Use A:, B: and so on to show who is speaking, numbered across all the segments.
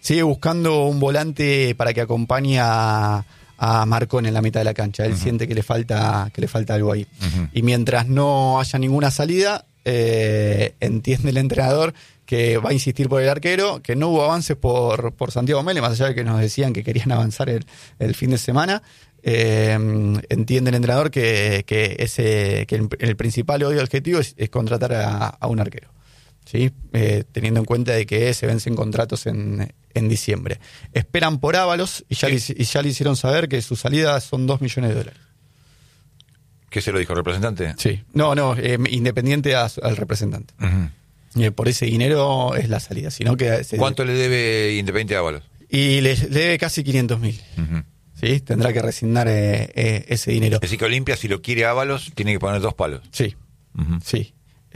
A: sigue buscando un volante para que acompañe a Marcón en la mitad de la cancha. Él siente que le falta algo ahí. Y mientras no haya ninguna salida, entiende el entrenador que va a insistir por el arquero, que no hubo avances por Santiago Mele, más allá de que nos decían que querían avanzar el fin de semana. Entiende el entrenador que el principal objetivo es contratar a un arquero, ¿sí? Teniendo en cuenta de que se vencen contratos en diciembre. Esperan por Ábalos y ya le hicieron saber que su salida son $2 millones.
B: ¿Qué se lo dijo el representante?
A: Sí, Independiente al representante. Por ese dinero es la salida, sino que
B: ¿Cuánto le debe Independiente a Ábalos?
A: Y le debe casi 500.000. ¿Sí? Tendrá que resignar ese dinero.
B: Es decir, que Olimpia, si lo quiere Ábalos, tiene que poner 2 palos.
A: Sí, sí.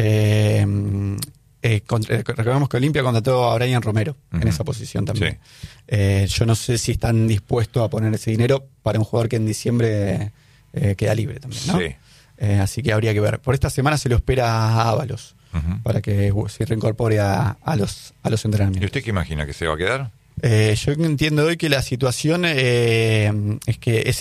A: Recordemos que Olimpia contrató a Brian Romero en esa posición también. Sí. Yo no sé si están dispuestos a poner ese dinero para un jugador que en diciembre queda libre también, ¿no? Sí. Así que habría que ver. Por esta semana se lo espera a Ábalos para que se reincorpore a los entrenamientos.
B: ¿Y usted qué imagina? ¿Que se va a quedar?
A: Yo entiendo hoy que la situación es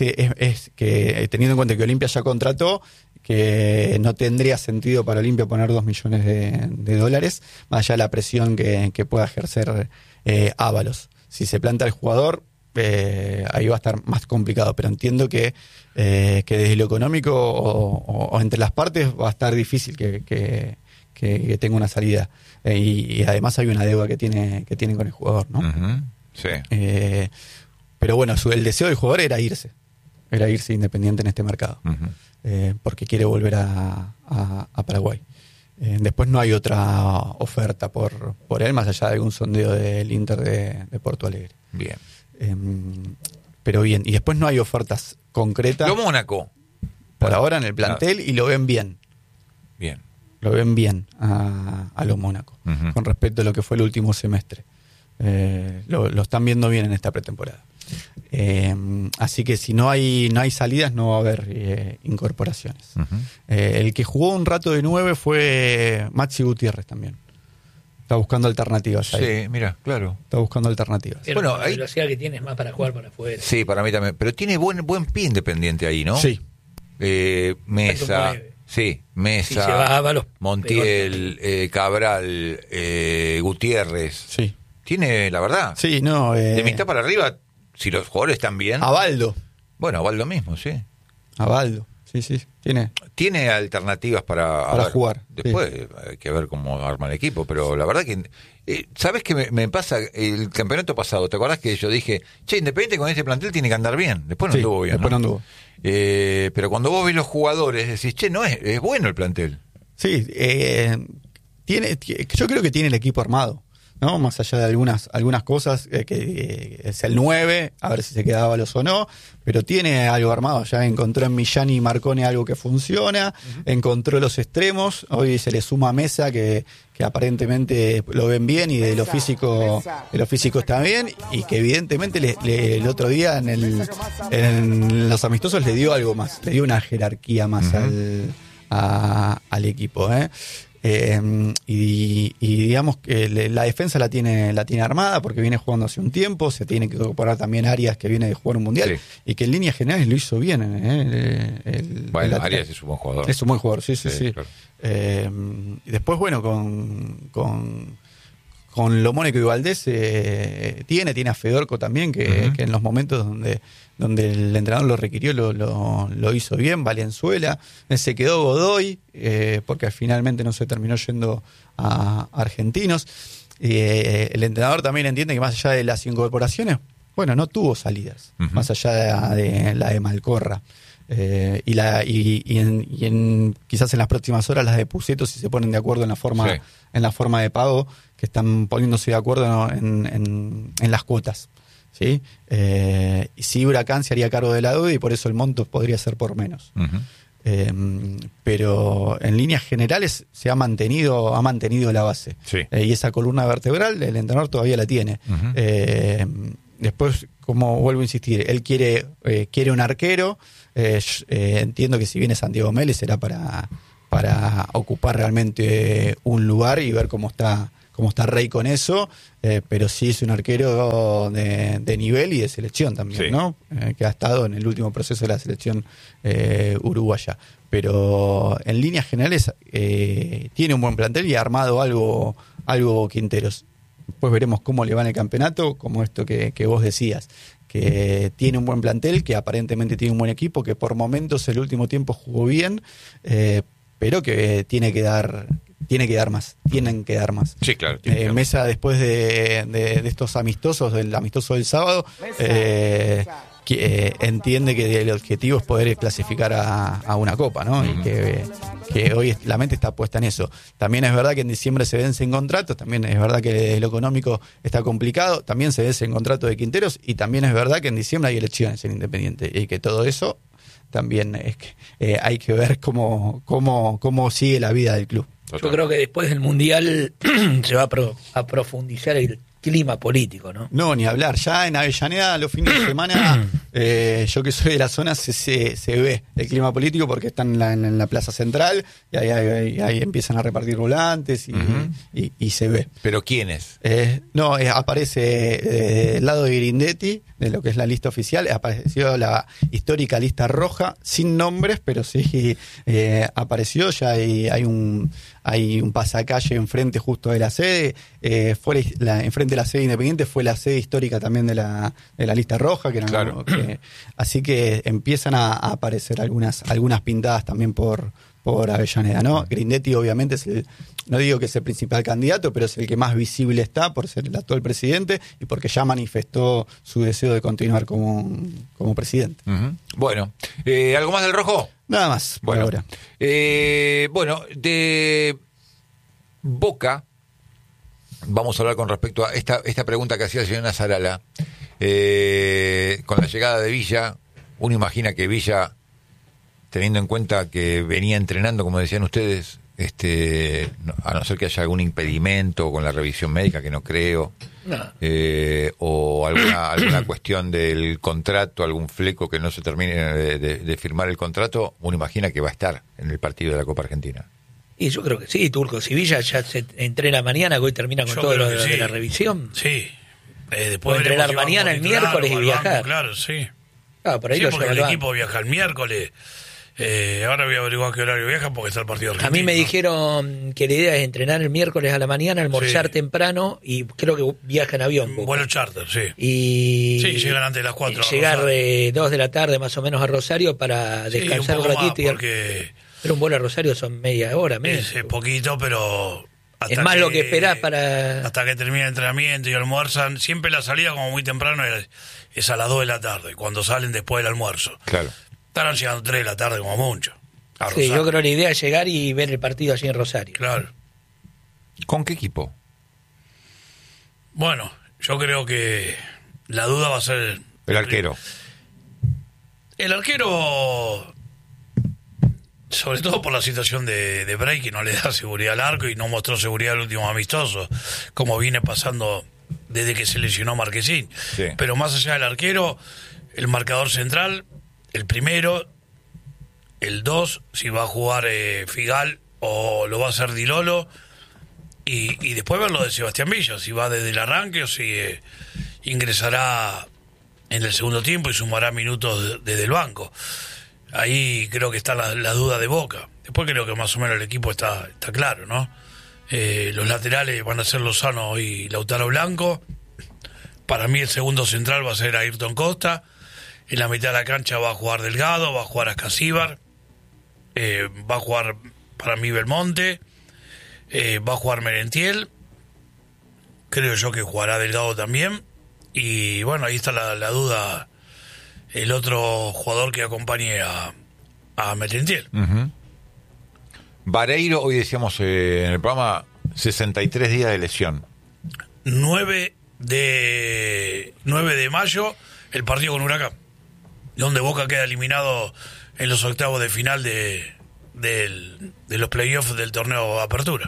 A: que teniendo en cuenta que Olimpia ya contrató, que no tendría sentido para Olimpia poner $2 millones de dólares, más allá de la presión que pueda ejercer Ábalos. Si se planta el jugador, ahí va a estar más complicado, pero entiendo que desde lo económico o entre las partes va a estar difícil que tenga una salida. Y además hay una deuda que tienen con el jugador, ¿no?
B: Sí.
A: Pero bueno, el deseo del jugador era irse Independiente en este mercado, porque quiere volver a Paraguay. Después no hay otra oferta por él, más allá de algún sondeo del Inter de Porto Alegre.
B: Bien.
A: Pero bien, y después no hay ofertas concretas.
B: Lo Mónaco.
A: Por ahora en el plantel, y lo ven bien.
B: Bien.
A: Lo ven bien a los Mónaco, con respecto a lo que fue el último semestre. Lo están viendo bien en esta pretemporada. Así que si no hay salidas, no va a haber incorporaciones. El que jugó un rato de 9 fue Maxi Gutiérrez también. Está buscando alternativas.
B: Sí, ahí. Mira, claro.
A: Está buscando alternativas.
C: Pero bueno, la velocidad que tiene es más para jugar para afuera.
B: Sí, para mí también. Pero tiene buen pie Independiente ahí, ¿no?
A: Sí.
B: Mesa. Sí, Mesa, Montiel, Cabral, Gutiérrez.
A: Sí.
B: Tiene, la verdad.
A: Sí, no.
B: De mitad para arriba, si los jugadores están bien.
A: Abaldo.
B: Bueno, Abaldo mismo, sí.
A: Abaldo, sí.
B: Tiene alternativas para
A: jugar.
B: Después hay que ver cómo arma el equipo, pero la verdad que. ¿Sabes qué me pasa? El campeonato pasado, ¿te acordás que yo dije, Independiente con este plantel tiene que andar bien? Después no anduvo bien.
A: Después no anduvo.
B: Pero cuando vos ves los jugadores, decís, es bueno el plantel.
A: Sí, yo creo que tiene el equipo armado, ¿no? Más allá de algunas cosas, que es el 9, a ver si se queda Ábalos o no, pero tiene algo armado. Ya encontró en Millán y Marcone algo que funciona, encontró los extremos, hoy se le suma a Mesa que aparentemente lo ven bien y de lo físico está bien, y que evidentemente el otro día en los amistosos le dio algo más, le dio una jerarquía más al equipo, y digamos que la defensa la tiene armada porque viene jugando hace un tiempo, se tiene que incorporar también Arias, que viene de jugar un mundial, y que en líneas generales lo hizo bien.
B: Arias es un buen jugador.
A: Es un buen jugador, sí. Claro. Y después, bueno, con Lo Mónaco y Valdés tiene a Fedorco también, que en los momentos donde el entrenador lo requirió lo hizo bien. Valenzuela, se quedó Godoy, porque finalmente no se terminó yendo a Argentinos. El entrenador también entiende que más allá de las incorporaciones, bueno, no tuvo salidas, más allá de la de Malcorra. Quizás en las próximas horas las de Puceto, si se ponen de acuerdo en la forma de pago, que están poniéndose de acuerdo en las cuotas, ¿sí? Y si Huracán se haría cargo de la deuda y por eso el monto podría ser por menos. Pero en líneas generales se ha mantenido la base, y esa columna vertebral el entrenador todavía la tiene. Después, como vuelvo a insistir, él quiere un arquero. Entiendo que si viene Santiago Mele será para ocupar realmente un lugar y ver cómo está está Rey con eso, pero sí es un arquero de nivel y de selección también,
B: sí.
A: ¿no? Que ha estado en el último proceso de la selección uruguaya. Pero en líneas generales tiene un buen plantel y ha armado algo Quinteros. Después veremos cómo le va en el campeonato, como esto que vos decías, que tiene un buen plantel, que aparentemente tiene un buen equipo, que por momentos el último tiempo jugó bien, pero que tienen que dar más.
B: Sí, claro.
A: Mesa, después de estos amistosos, del amistoso del sábado, entiende que el objetivo es poder clasificar a una copa, ¿no? Y que hoy la mente está puesta en eso. También es verdad que en diciembre se vencen contratos, también es verdad que lo económico está complicado, también se vence el contrato de Quinteros, y también es verdad que en diciembre hay elecciones en Independiente, y que todo eso también es que hay que ver cómo sigue la vida del club.
C: Yo creo que después del Mundial se va a profundizar el clima político, ¿no?
A: No, ni hablar. Ya en Avellaneda, los fines de semana, yo que soy de la zona, se ve el clima político porque están en la plaza central y ahí empiezan a repartir volantes y se ve.
B: ¿Pero quiénes?
A: Aparece del lado de Grindetti, de lo que es la lista oficial, apareció la histórica lista roja, sin nombres, pero sí apareció. Ya hay un pasacalle enfrente justo de la sede, enfrente de la sede Independiente fue la sede histórica también de la lista roja,
B: Claro.
A: Así que empiezan a aparecer algunas pintadas también por Avellaneda, ¿no? Grindetti obviamente no digo que es el principal candidato, pero es el que más visible está por ser el actual presidente y porque ya manifestó su deseo de continuar como presidente.
B: Bueno, ¿algo más del Rojo?
A: Nada más, por ahora.
B: De Boca, vamos a hablar con respecto a esta pregunta que hacía la señora Zarala. Con la llegada de Villa, uno imagina que Villa, teniendo en cuenta que venía entrenando, como decían ustedes, a no ser que haya algún impedimento con la revisión médica, que no creo, o alguna cuestión del contrato, algún fleco que no se termine de firmar el contrato, uno imagina que va a estar en el partido de la Copa Argentina.
C: Y yo creo que sí, Turco. Si Villa ya se entrena mañana, que hoy termina con todo lo de la revisión.
D: Sí.
C: Después puede entrenar mañana, el miércoles y viajar.
D: Claro, sí.
C: Por ahí
D: porque el equipo viaja el miércoles. Ahora voy a averiguar qué horario viaja porque está el partido argentino.
C: A mí me dijeron que la idea es entrenar el miércoles a la mañana, almorzar temprano y creo que viaja en avión.
D: Vuelo charter, sí.
C: Y
D: llegan antes de las 4.
C: Llegar 2 de la tarde más o menos a Rosario para descansar un ratito. Pero un vuelo a Rosario son media hora.
D: Es poquito, pero...
C: Es más lo que esperás para...
D: Hasta que termine el entrenamiento y almuerzan. Siempre la salida, como muy temprano, es a las 2 de la tarde, cuando salen después del almuerzo.
B: Claro.
D: Estarán llegando 3 de la tarde como mucho.
C: Sí, yo creo que la idea es llegar y ver el partido allí en Rosario.
D: Claro.
B: ¿Con qué equipo?
D: Bueno, yo creo que la duda va a ser...
B: El arquero.
D: El arquero... Sobre todo por la situación de Bray, que no le da seguridad al arco y no mostró seguridad al último amistoso, como viene pasando desde que se lesionó Marquesín.
B: Sí.
D: Pero más allá del arquero, el marcador central, el primero, el 2, si va a jugar Figal o lo va a hacer Di Lolo, y después ver lo de Sebastián Villa, si va desde el arranque o si ingresará en el segundo tiempo y sumará minutos desde el banco. Ahí creo que está la duda de Boca. Después creo que más o menos el equipo está claro, ¿no? Los laterales van a ser Lozano y Lautaro Blanco. Para mí el segundo central va a ser Ayrton Costa. En la mitad de la cancha va a jugar Delgado, va a jugar Ascasíbar, va a jugar para mí Belmonte, va a jugar Merentiel. Creo yo que jugará Delgado también. Y bueno, ahí está la duda. El otro jugador que acompañe a Merentiel.
B: Vareiro, hoy decíamos en el programa, 63 días de lesión.
D: 9 de mayo, el partido con Huracán, donde Boca queda eliminado en los octavos de final de los playoffs del torneo Apertura.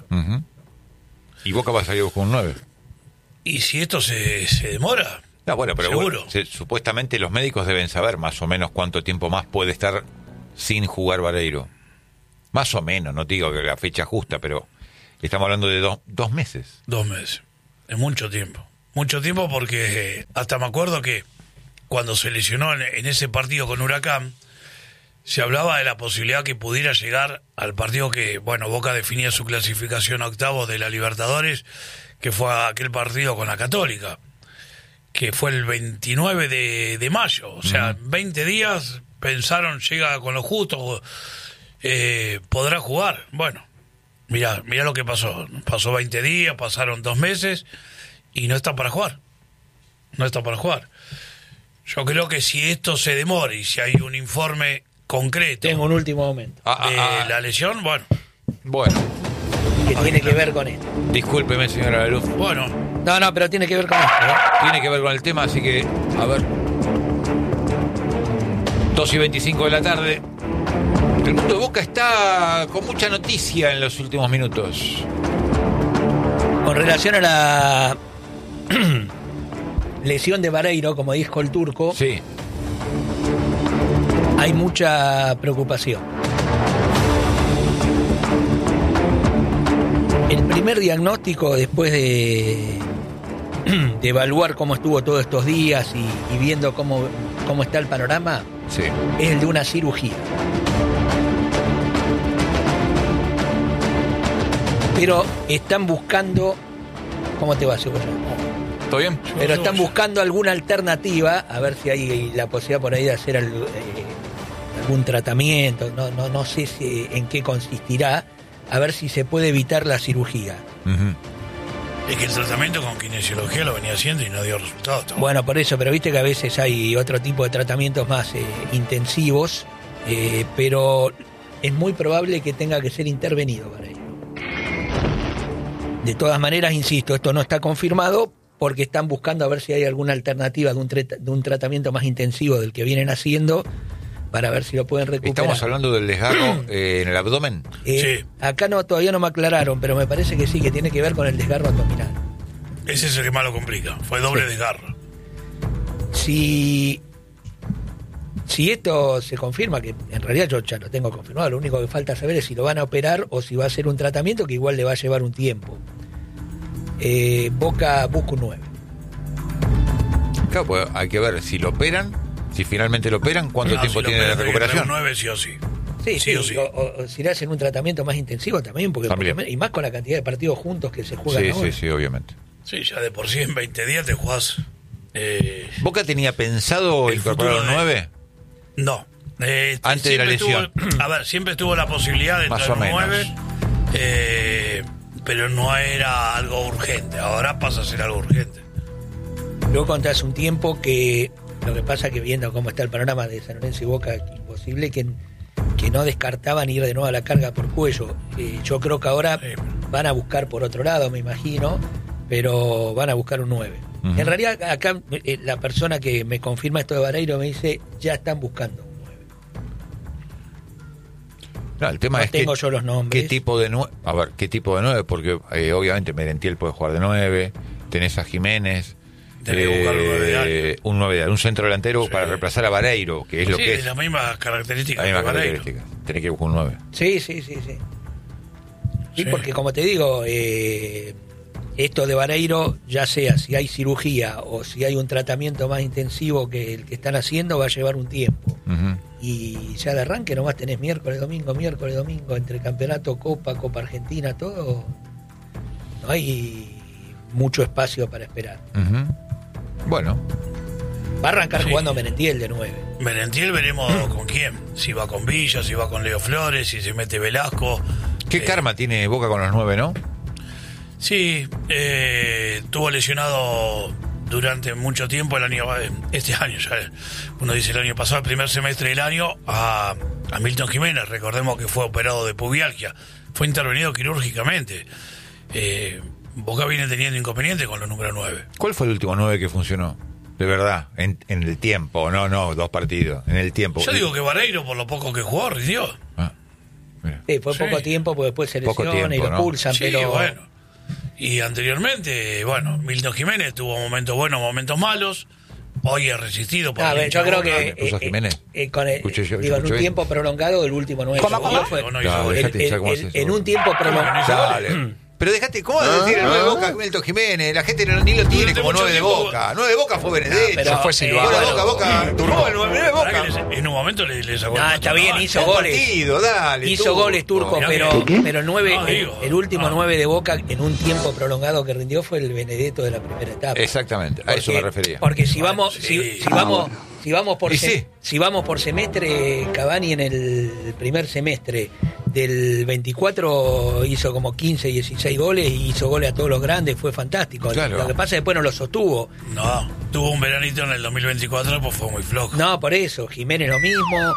B: Y Boca va a salir con un 9.
D: Y si esto se demora...
B: No, bueno, pero
D: seguro.
B: Supuestamente los médicos deben saber más o menos cuánto tiempo más puede estar sin jugar Vareiro. Más o menos, no te digo que la fecha justa, pero Estamos hablando de 2 meses.
D: 2 meses. Es mucho tiempo. Mucho tiempo porque hasta me acuerdo que cuando se lesionó en ese partido con Huracán, se hablaba de la posibilidad que pudiera llegar al partido que, bueno, Boca definía su clasificación a octavos de la Libertadores, que fue aquel partido con la Católica, que fue el 29 de mayo. O sea, 20 días pensaron, llega con lo justo, podrá jugar. Bueno, mirá lo que pasó. Pasó 20 días, pasaron 2 meses y no está para jugar. No está para jugar. Yo creo que si esto se demora y si hay un informe concreto...
C: Tengo un último momento.
D: De la lesión, bueno.
C: Que tiene que ver con esto.
B: Discúlpeme, señora Laluz.
D: Bueno.
C: No, pero tiene que ver con esto.
B: Tiene que ver con el tema, así que, a ver. 2:25 de la tarde. El mundo de Boca está con mucha noticia en los últimos minutos.
C: Con relación a la lesión de Vareiro, como dijo el turco,
B: Sí.
C: hay mucha preocupación. El primer diagnóstico, después de evaluar cómo estuvo todos estos días y viendo cómo está el panorama,
B: Sí.
C: es el de una cirugía. Pero están buscando... ¿Cómo te va, Cebolla?
B: ¿Todo bien?
C: Pero están buscando alguna alternativa, a ver si hay la posibilidad por ahí de hacer algún tratamiento, no sé en qué consistirá, a ver si se puede evitar la cirugía.
D: Es que el tratamiento con kinesiología lo venía haciendo y no dio resultados.
C: Bueno, por eso, pero viste que a veces hay otro tipo de tratamientos más intensivos, pero es muy probable que tenga que ser intervenido para ello. De todas maneras, insisto, esto no está confirmado porque están buscando a ver si hay alguna alternativa de un tratamiento más intensivo del que vienen haciendo para ver si lo pueden recuperar.
B: ¿Estamos hablando del desgarro en el abdomen?
D: Sí.
C: Acá todavía no me aclararon, pero me parece que sí, que tiene que ver con el desgarro abdominal.
D: Ese es el que más lo complica. Fue doble desgarro.
C: Si esto se confirma, que en realidad yo ya lo tengo confirmado, lo único que falta saber es si lo van a operar o si va a ser un tratamiento que igual le va a llevar un tiempo. Boca busca un 9.
B: Claro, pues hay que ver si lo operan, si finalmente lo operan, cuánto tiempo
D: si
B: tiene de
D: lo operan,
B: recuperación.
D: un 9 sí o sí.
C: Sí,
D: o sí.
C: o si le hacen un tratamiento más intensivo también, porque
B: También.
C: y más con la cantidad de partidos juntos que se juegan ahora.
B: Sí, obviamente.
D: Sí, ya de por sí en 20 días te jugás.
B: ¿Boca tenía pensado
D: el
B: incorporar
D: futuro
B: un
D: de-
B: 9?
D: No.
B: Antes de la lesión.
D: Siempre estuvo la posibilidad de
B: Más
D: entrar
B: o
D: un
B: menos.
D: 9, pero no era algo urgente. Ahora pasa a ser algo urgente.
C: Luego conté hace un tiempo que lo que pasa que viendo cómo está el panorama de San Lorenzo y Boca, imposible que no descartaban ir de nuevo a la carga por cuello. Yo creo que ahora van a buscar por otro lado, me imagino, pero van a buscar un 9.
B: Ujú.
C: En realidad acá la persona que me confirma esto de Vareiro me dice, ya están buscando un 9.
B: No, el tema
C: No
B: es
C: tengo yo los nombres.
B: ¿qué tipo de 9? A ver, ¿qué tipo de 9? Porque obviamente Merentiel puede jugar de 9, tenés a Jiménez,
D: Tenés que buscar un 9 de área.
B: un 9 de área, un centro delantero
D: Sí.
B: para reemplazar a Vareiro, que es lo
D: Sí,
B: que
D: de
B: es.
D: las mismas características.
B: La misma
D: que Vareiro.
B: característica. Tenés que buscar un 9.
C: Sí. Sí,
D: Sí.
C: porque como te digo, esto de Vareiro, ya sea si hay cirugía o si hay un tratamiento más intensivo que el que están haciendo, va a llevar un tiempo.
B: Ujú.
C: Y ya de arranque nomás tenés miércoles, domingo, entre campeonato, Copa Argentina, todo. No hay mucho espacio para esperar.
B: Ujú. Bueno,
C: Va a arrancar
D: Sí.
C: jugando Merentiel de 9.
D: Merentiel veremos con quién. Si va con Villa, si va con Leo Flores, si se mete Velasco.
B: ¿qué karma tiene Boca con los 9, no?
D: Sí, estuvo lesionado durante mucho tiempo este año, ya uno dice el año pasado, el primer semestre del año, a Milton Jiménez. Recordemos que fue operado de pubialgia, fue intervenido quirúrgicamente. Boca viene teniendo inconvenientes con los número 9.
B: ¿Cuál fue el último 9 que funcionó? De verdad, en el tiempo, no, 2 partidos, en el tiempo.
D: Yo digo que Vareiro, por lo poco que jugó, rindió.
B: Ah, mira.
C: Sí, fue
D: Sí.
C: poco tiempo, porque después se
B: Poco
C: lesiona y
B: tiempo,
C: lo
B: ¿no?
C: pulsan,
D: Sí,
C: pero
D: bueno. Y anteriormente, bueno, Milton Jiménez tuvo momentos buenos, momentos malos. Hoy ha resistido. por
C: A
D: el
C: ver,
D: hincha
C: yo creo
D: Boca.
C: que
B: ¿Puso Jiménez?
C: con
B: Escuché yo,
C: digo, en
B: escuché
C: un
B: bien.
C: tiempo prolongado del último 9.
D: ¿Cómo?
C: Fue-
D: No,
B: Claro,
D: hizo gol.
B: dejate hinchar como haces,
C: en un
B: boludo.
C: tiempo prolongado.
B: Dale. Pero dejate, ¿cómo vas a decir el 9 de Boca, Milton Jiménez? La gente ni lo tiene como 9 de Boca. 9 de Boca fue Benedetto.
C: Pero
E: fue silbado.
B: Boca. Turco, el 9 de Boca.
D: En un momento le sacó
C: Está bien, hizo goles.
B: Partido, dale,
C: Hizo
B: Turco.
C: goles Turco, pero el 9, el último 9 de Boca en un tiempo prolongado que rindió fue el Benedetto de la primera etapa.
B: Exactamente, a eso me refería.
C: Porque si
D: Bueno,
C: vamos,
D: sí.
C: si vamos por
B: Y sí.
C: si vamos por semestre, Cavani en el primer semestre del 24 hizo como 15, 16 goles y hizo goles a todos los grandes, fue fantástico.
B: Claro.
C: Lo que pasa es que después no lo sostuvo.
D: No, tuvo un veranito en el 2024, pues fue muy flojo.
C: No, por eso, Jiménez lo mismo.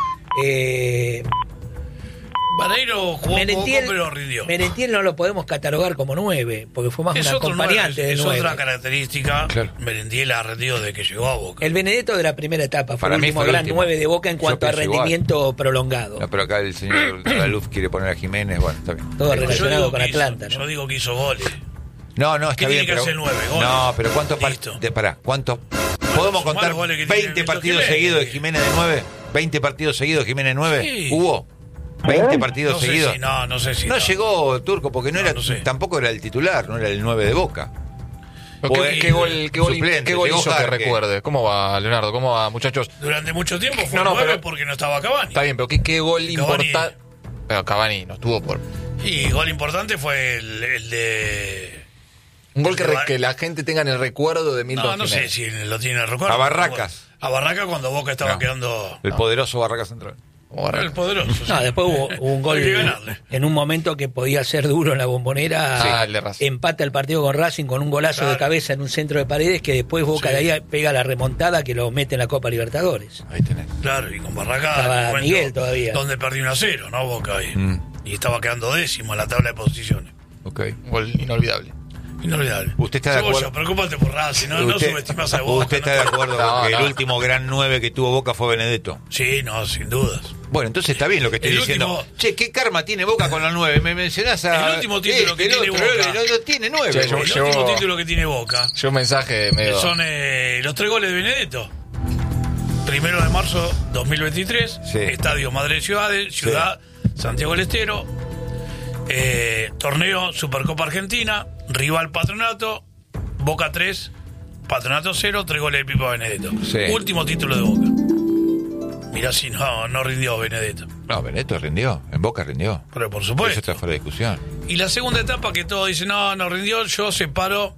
D: Vareiro jugó poco, pero rindió.
C: Merentiel no lo podemos catalogar como 9, porque fue más un
D: Es otro
C: acompañante
D: nueve,
C: del
D: es
C: 9.
D: otra característica.
B: Claro.
D: Merentiel ha rendido desde que llegó a Boca.
C: El Benedetto de la primera etapa fue
B: Para
C: el
B: mí
C: último
B: fue el
C: gran
B: último.
C: 9 de Boca en
B: Yo
C: cuanto a
B: pienso igual.
C: rendimiento prolongado.
B: No, pero acá el señor Galuf quiere poner a Jiménez, bueno, está bien.
C: Todo
D: Yo
C: relacionado
D: digo
C: con
D: que
C: Atlanta,
D: hizo,
C: ¿no?
D: Yo digo que hizo goles.
B: No, está
D: ¿Qué
B: bien,
D: tiene que
B: pero
D: hacer 9 goles?
B: No, pero ¿cuántos
D: Listo.
B: ¿cuántos podemos
D: sumar
B: contar
D: los goles que tiene
B: 20
D: Milton
B: partidos
D: Jiménez.
B: seguidos de Jiménez de 9? 20 partidos seguidos de Jiménez 9?
D: Sí.
B: ¿Hubo? 20 partidos
D: No sé
B: seguidos.
D: si, no sé si.
B: No llegó Turco porque no,
D: No,
B: era
D: no sé.
B: tampoco era el titular, no era el 9 de Boca.
E: ¿Qué gol
B: Suplente,
E: hizo
B: llegó
E: que
B: Jarque.
E: recuerde? ¿Cómo va, Leonardo? ¿Cómo va, muchachos?
D: Durante mucho tiempo fue
E: No,
D: 9
E: pero-
D: porque no estaba Cavani.
E: Está bien, pero ¿qué gol
D: Cavani.
E: importante? Pero Cavani no estuvo por...
D: Y gol importante fue el de...
E: Un gol
D: El de
E: que la gente tenga en el recuerdo de Milton
D: No sé
E: Jiménez.
D: si lo tiene en el recuerdo.
B: A Barracas.
D: A Barracas cuando Boca estaba
B: No.
D: quedando...
B: El poderoso Barraca Central.
D: El poderoso. sí.
C: No, después hubo un gol
D: Hay que ganarle.
C: en un momento que podía ser duro en la Bombonera.
E: Sí, el de Racing.
C: Empata el partido con Racing con un golazo
D: Claro.
C: de cabeza en un centro de Paredes que después Boca
D: Sí.
C: de ahí pega la remontada que lo mete en la Copa Libertadores.
B: Ahí tenés.
D: Claro, y con Barracas...
C: Estaba
D: en el momento
C: Miguel todavía.
D: Donde perdió 1-0, ¿no? Boca ahí.
B: Mm.
D: Y estaba quedando décimo en la tabla de posiciones.
B: Ok.
E: Un gol inolvidable.
D: Inolvidable.
B: ¿Usted está de
D: Cebolla,
B: acuerdo?
D: preocúpate por Racing, no subestimas a Boca.
B: ¿Usted está de acuerdo
E: No,
B: con que el
E: no.
B: último gran 9 que tuvo Boca fue Benedetto?
D: Sí, no, sin dudas.
B: Bueno, entonces está bien lo que estoy
D: El
B: diciendo.
D: último-
B: Che, ¿qué karma tiene Boca con los 9? Me mencionás a...
D: El último título que
B: el
D: tiene
B: otro,
D: Boca.
B: No tiene 9.
E: Che,
D: El
E: Yo-
D: último título que tiene Boca
E: Yo un mensaje medio...
D: son los 3 goles de Benedetto. 1 de marzo 2023,
B: Sí.
D: Estadio Madre Ciudades, Ciudad Santiago del Estero, torneo Supercopa Argentina, rival Patronato, Boca 3, Patronato 0, 3 goles de Pipa Benedetto.
B: Sí.
D: Último título de Boca. Mirá si no rindió Benedetto.
B: No, Benedetto rindió. En Boca rindió.
D: Pero por
B: Eso
D: supuesto.
B: está fuera de discusión.
D: Y la segunda etapa que todos dicen, no rindió, yo separo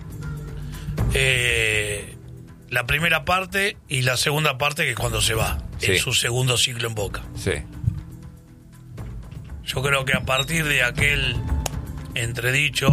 D: la primera parte y la segunda parte que es cuando se va,
B: Sí.
D: en su segundo ciclo en Boca.
B: Sí.
D: Yo creo que a partir de aquel entredicho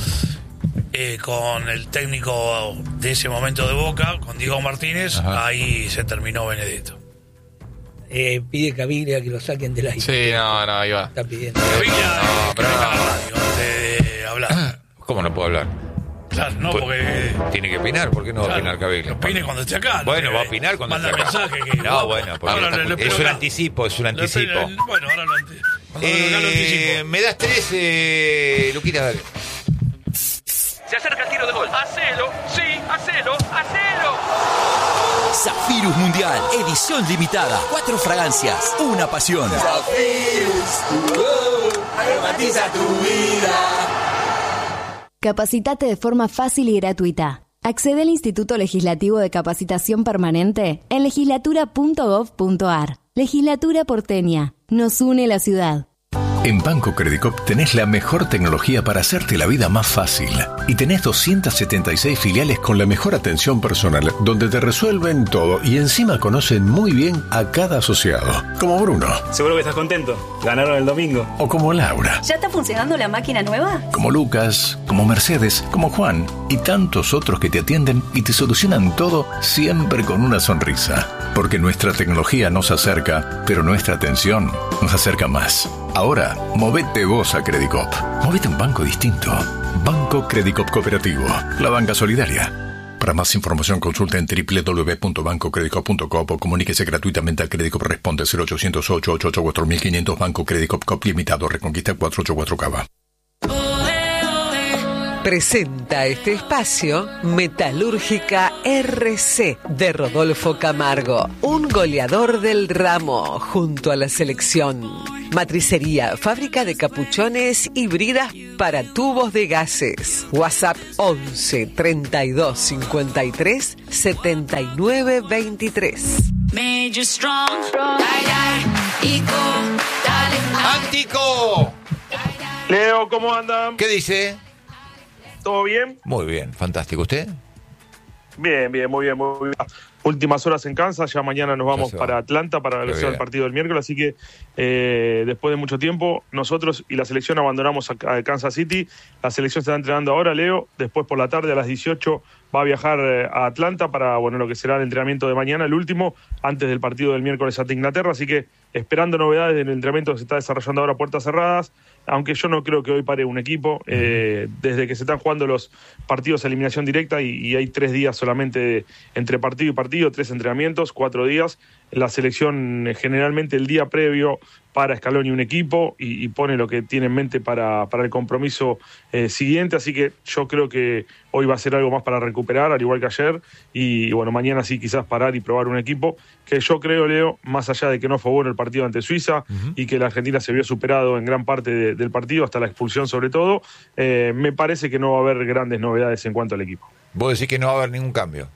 D: con el técnico de ese momento de Boca, con Diego Martínez,
B: Ajá.
D: ahí se terminó Benedetto.
C: Pide Caviglia que lo saquen del aire.
E: Sí, no, iba.
C: Está pidiendo.
D: Caviglia,
E: No, pero
D: que venga
E: no.
D: a la radio antes de hablar.
B: ¿Cómo no puedo hablar?
D: Claro, no,
B: Pues,
D: porque...
B: Tiene que opinar. ¿Por qué no va a
D: Claro,
B: opinar Caviglia?
D: opine cuando esté acá.
B: Bueno,
D: ¿no?
B: va a opinar cuando
D: Manda
B: esté acá.
D: mensaje que...
B: No, bueno, porque
D: Ahora
B: está-
D: lo espero
B: es un
D: acá.
B: anticipo, es un
D: Lo
B: anticipo.
D: espero- bueno, ahora cuando venga acá lo anticipo.
B: Me das 3, Luquita, dale.
F: Se acerca el tiro de gol. Hacelo, sí, hacelo, hacelo.
G: Zafirus Mundial, edición limitada. 4 fragancias, una pasión.
H: Aromatiza tu vida.
I: Capacitate de forma fácil y gratuita. Accede al Instituto Legislativo de Capacitación Permanente en legislatura.gov.ar. Legislatura porteña. Nos une la ciudad.
J: En Banco Credicop tenés la mejor tecnología para hacerte la vida más fácil. Y tenés 276 filiales con la mejor atención personal, donde te resuelven todo y encima conocen muy bien a cada asociado. Como Bruno.
K: Seguro que estás contento. Ganaron el domingo.
J: O como Laura.
L: ¿Ya está funcionando la máquina nueva?
J: Como Lucas, como Mercedes, como Juan y tantos otros que te atienden y te solucionan todo siempre con una sonrisa. Porque nuestra tecnología nos acerca, pero nuestra atención nos acerca más. Ahora, movete vos a Credicop. Movete a un banco distinto. Banco Credicop Cooperativo. La banca solidaria. Para más información consulta en www.bancocredicop.com o comuníquese gratuitamente a Credicop. Responde 0800-888-4500 Banco Credicop Cop Limitado. Reconquista 484 Cava.
M: Presenta este espacio Metalúrgica RC de Rodolfo Camargo, un goleador del ramo junto a la selección. Matricería, fábrica de capuchones y bridas para tubos de gases. WhatsApp 11 32 53 79 23.
B: ¡Antico!
N: Leo, ¿cómo andan?
B: ¿Qué dice?
N: ¿Todo bien?
B: Muy bien, fantástico. ¿Usted?
N: Bien, muy bien. Últimas horas en Kansas, ya mañana nos vamos para Atlanta para realizar el partido del miércoles, así que después de mucho tiempo, nosotros y la selección abandonamos a Kansas City. La selección se está entrenando ahora, Leo, después por la tarde a las 18 va a viajar a Atlanta para lo que será el entrenamiento de mañana, el último, antes del partido del miércoles ante Inglaterra, así que esperando novedades en el entrenamiento que se está desarrollando ahora a puertas cerradas, aunque yo no creo que hoy pare un equipo, desde que se están jugando los partidos a eliminación directa y hay 3 días solamente entre partido y partido, 3 entrenamientos, 4 días. La selección generalmente el día previo para Scaloni un equipo y pone lo que tiene en mente para el compromiso siguiente, así que yo creo que hoy va a ser algo más para recuperar, al igual que ayer, y mañana sí quizás parar y probar un equipo que yo creo, Leo, más allá de que no fue bueno el partido ante Suiza y que la Argentina se vio superado en gran parte del partido, hasta la expulsión sobre todo, me parece que no va a haber grandes novedades en cuanto al equipo.
B: ¿Vos decís que no va a haber ningún cambio?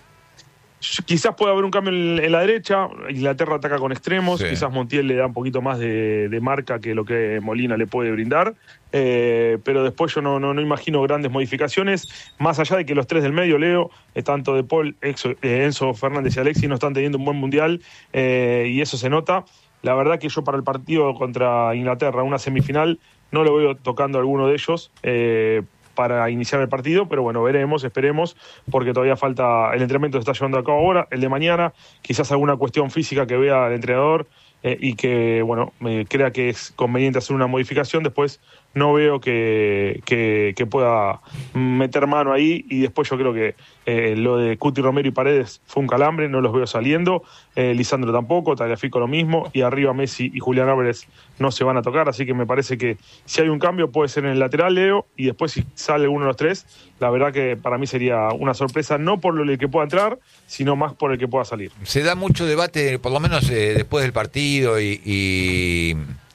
N: Quizás pueda haber un cambio en la derecha. Inglaterra ataca con extremos, quizás Montiel le da un poquito más de marca que lo que Molina le puede brindar, pero después yo no imagino grandes modificaciones, más allá de que los 3 del medio, Leo, tanto De Paul, Enzo Fernández y Alexis no están teniendo un buen mundial, y eso se nota. La verdad que yo para el partido contra Inglaterra, una semifinal, no lo veo tocando a alguno de ellos para iniciar el partido, pero veremos, esperemos, porque todavía falta, el entrenamiento se está llevando a cabo ahora, el de mañana, quizás alguna cuestión física que vea el entrenador y que, crea que es conveniente hacer una modificación. Después no veo que pueda meter mano ahí, y después yo creo que lo de Cuti, Romero y Paredes fue un calambre, no los veo saliendo, Lisandro tampoco, Tagliafico lo mismo, y arriba Messi y Julián Álvarez no se van a tocar, así que me parece que si hay un cambio puede ser en el lateral, Leo, y después si sale uno de los 3, la verdad que para mí sería una sorpresa, no por el que pueda entrar, sino más por el que pueda salir.
B: Se da mucho debate, por lo menos después del partido y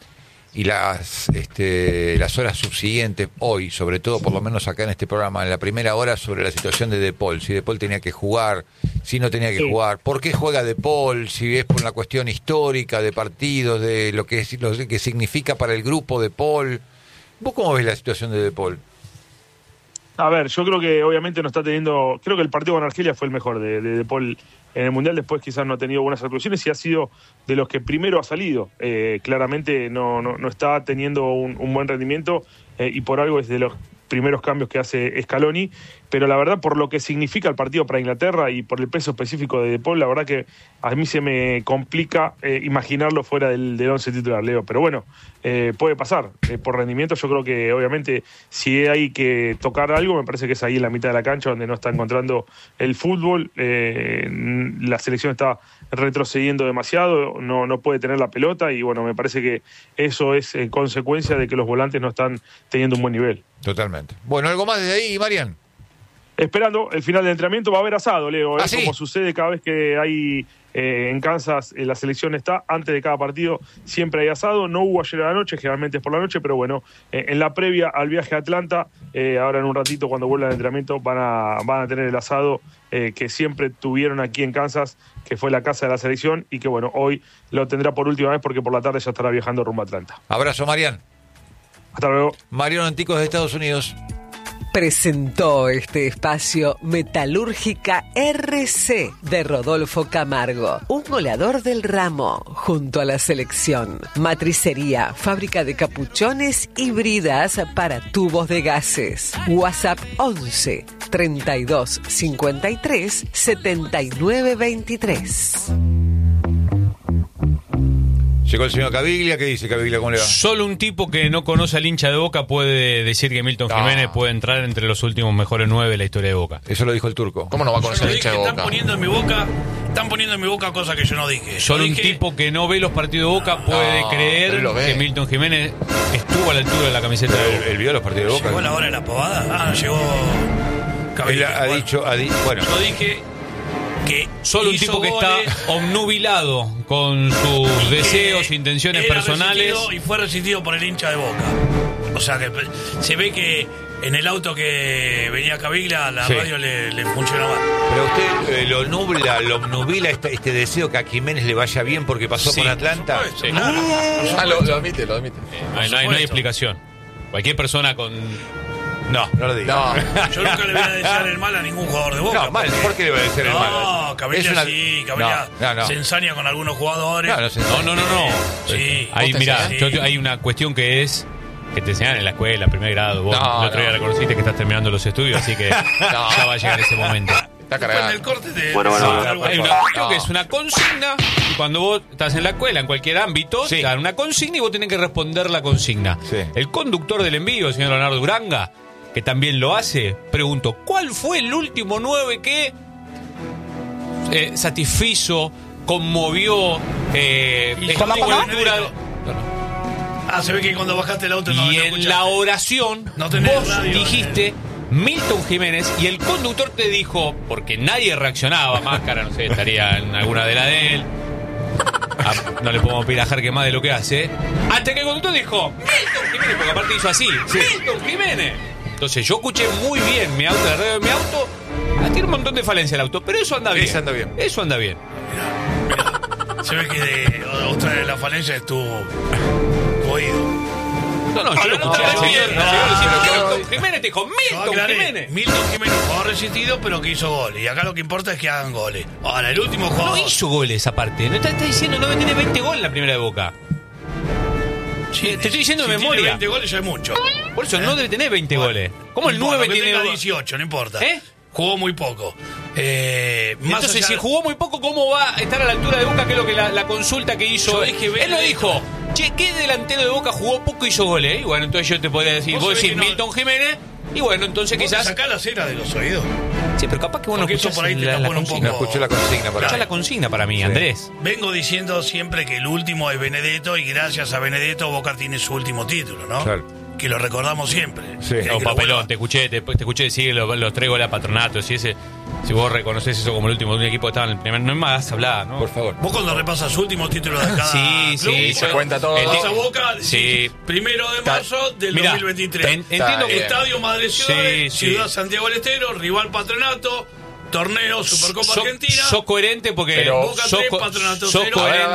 B: las horas subsiguientes, hoy, sobre todo, por lo menos acá en este programa, en la primera hora, sobre la situación de Paul, si De Paul tenía que jugar, si no tenía que jugar, por qué juega De Paul, si es por una cuestión histórica de partidos, de lo que significa para el grupo De Paul. ¿Vos cómo ves la situación de Paul?
N: A ver, yo creo que obviamente no está teniendo, creo que el partido con Argelia fue el mejor de Paul en el Mundial, después quizás no ha tenido buenas actuaciones y ha sido de los que primero ha salido. Claramente no está teniendo un buen rendimiento y por algo es de los primeros cambios que hace Scaloni, pero la verdad por lo que significa el partido para Inglaterra y por el peso específico de Paul, la verdad que a mí se me complica imaginarlo fuera del 11 titular, Leo, pero puede pasar. Por rendimiento yo creo que obviamente si hay que tocar algo, me parece que es ahí en la mitad de la cancha donde no está encontrando el fútbol, la selección está retrocediendo demasiado, no puede tener la pelota y me parece que eso es consecuencia de que los volantes no están teniendo un buen nivel.
B: Totalmente. Bueno, ¿algo más desde ahí, Marian?
N: Esperando el final del entrenamiento, va a haber asado, Leo,
B: ¿Sí?
N: Como sucede cada vez que hay en Kansas, la selección está, antes de cada partido siempre hay asado, no hubo ayer a la noche, generalmente es por la noche, pero en la previa al viaje a Atlanta, ahora en un ratito cuando vuelva el entrenamiento van a tener el asado que siempre tuvieron aquí en Kansas, que fue la casa de la selección y que hoy lo tendrá por última vez porque por la tarde ya estará viajando rumbo a Atlanta.
B: Abrazo, Marian.
N: Hasta luego.
B: Mariano Anticos de Estados Unidos.
M: Presentó este espacio Metalúrgica RC de Rodolfo Camargo, un goleador del ramo, junto a la selección. Matricería, fábrica de capuchones y bridas para tubos de gases. WhatsApp 11 32 53 79 23.
B: Llegó el señor Caviglia. ¿Qué dice Caviglia? ¿Cómo le va?
O: Solo un tipo que no conoce al hincha de Boca puede decir que Milton Jiménez puede entrar entre los últimos mejores 9 de la historia de Boca.
B: Eso lo dijo el turco.
E: ¿Cómo no va a conocer al hincha de Boca?
D: Están poniendo en mi boca cosas que yo no dije.
O: Solo un tipo que no ve los partidos de Boca puede creer que Milton Jiménez estuvo a la altura de la camiseta de Boca.
B: ¿Él vio los partidos de Boca?
D: ¿Llegó la hora de la pabada? Llegó...
B: Él ha dicho...
D: Yo dije que
O: solo un tipo que está obnubilado con sus deseos, intenciones personales.
D: Y fue resistido por el hincha de Boca. O sea que se ve que en el auto que venía Caviglia la radio le funcionó mal.
B: Pero usted lo obnubila este deseo que a Jiménez le vaya bien porque pasó por Atlanta.
O: Sí.
E: Lo admite.
O: No hay explicación. Cualquier persona con...
B: No lo diga.
D: No. Yo nunca le voy a desear el mal a ningún jugador de Boca.
B: No, mal. ¿Por qué le voy a desear el mal?
D: No, Caviglia se ensaña con algunos jugadores.
B: No.
D: Sí.
O: Ahí, mirá, hay una cuestión que es... que te enseñan en la escuela, primer grado. Vos el otro día reconociste que estás terminando los estudios, así que ya va a llegar ese momento.
E: Está cargado.
D: En el corte
O: hay una cuestión que es una consigna, y cuando vos estás en la escuela, en cualquier ámbito, te dan una consigna y vos tenés que responder la consigna. Sí. El conductor del envío, el señor Leonardo Uranga, que también lo hace, preguntó, ¿cuál fue el último 9 que satisfizo, conmovió,
D: se ve que cuando bajaste el auto
O: y en la oración vos dijiste Milton Jiménez y el conductor te dijo, porque nadie reaccionaba, Máscara, no sé, estaría en alguna de la de él, no le podemos pedir a Jarque más de lo que hace, hasta que el conductor dijo Milton Jiménez, porque aparte hizo así, Milton Jiménez. Entonces yo escuché muy bien mi auto, la radio de mi auto, tiene un montón de falencia el auto, pero eso anda bien. Eso anda bien.
D: Mirá. Se ve que otra de las falencias es tu oído.
O: No, yo lo escuché al señor. Milton Jiménez te dijo, Milton Jiménez.
D: Milton Jiménez, jugador resistido, pero que hizo goles. Y acá lo que importa es que hagan goles. Ahora, el último jugador...
O: No hizo goles aparte. No está diciendo, no tiene 20 goles en la primera de Boca. Sí, te estoy diciendo de memoria.
D: 20 goles ya es mucho.
O: Por eso no debe tener 20 goles. ¿Cómo el 9 tiene
D: 18? No importa. Jugó muy poco.
O: Entonces, si jugó muy poco, ¿cómo va a estar a la altura de Boca? Que es lo que la consulta que hizo. Él lo dijo. Che, ¿qué delantero de Boca jugó poco y hizo goles? Y bueno, entonces yo te podría decir, vos decís Milton Jiménez, y bueno, entonces quizás...
D: Sacá la cera de los oídos.
O: Sí, pero capaz que vos no escuchás
D: por ahí te tapó un poco.
B: No escuché la consigna para
O: escuchá la consigna para mí, Andrés.
D: Vengo diciendo siempre que el último es Benedetto, y gracias a Benedetto Boca tiene su último título, ¿no? Claro. Que lo recordamos siempre.
O: Sí. No, papelón, te escuché decir los 3 goles a Patronato. Si vos reconocés eso como el último de un equipo que estaba en el primer, no es más hablar, ¿no?
B: Por favor.
D: Vos cuando repasas su último título de cada club,
E: se cuenta todo.
D: Vas a Boca, 1 de marzo del 2023.
O: Entiendo que
D: Estadio Madre Ciudad, Ciudad Santiago del Estero, rival Patronato, torneo Supercopa Argentina.
O: Sos coherente porque
D: Boca 3, Patronato 0.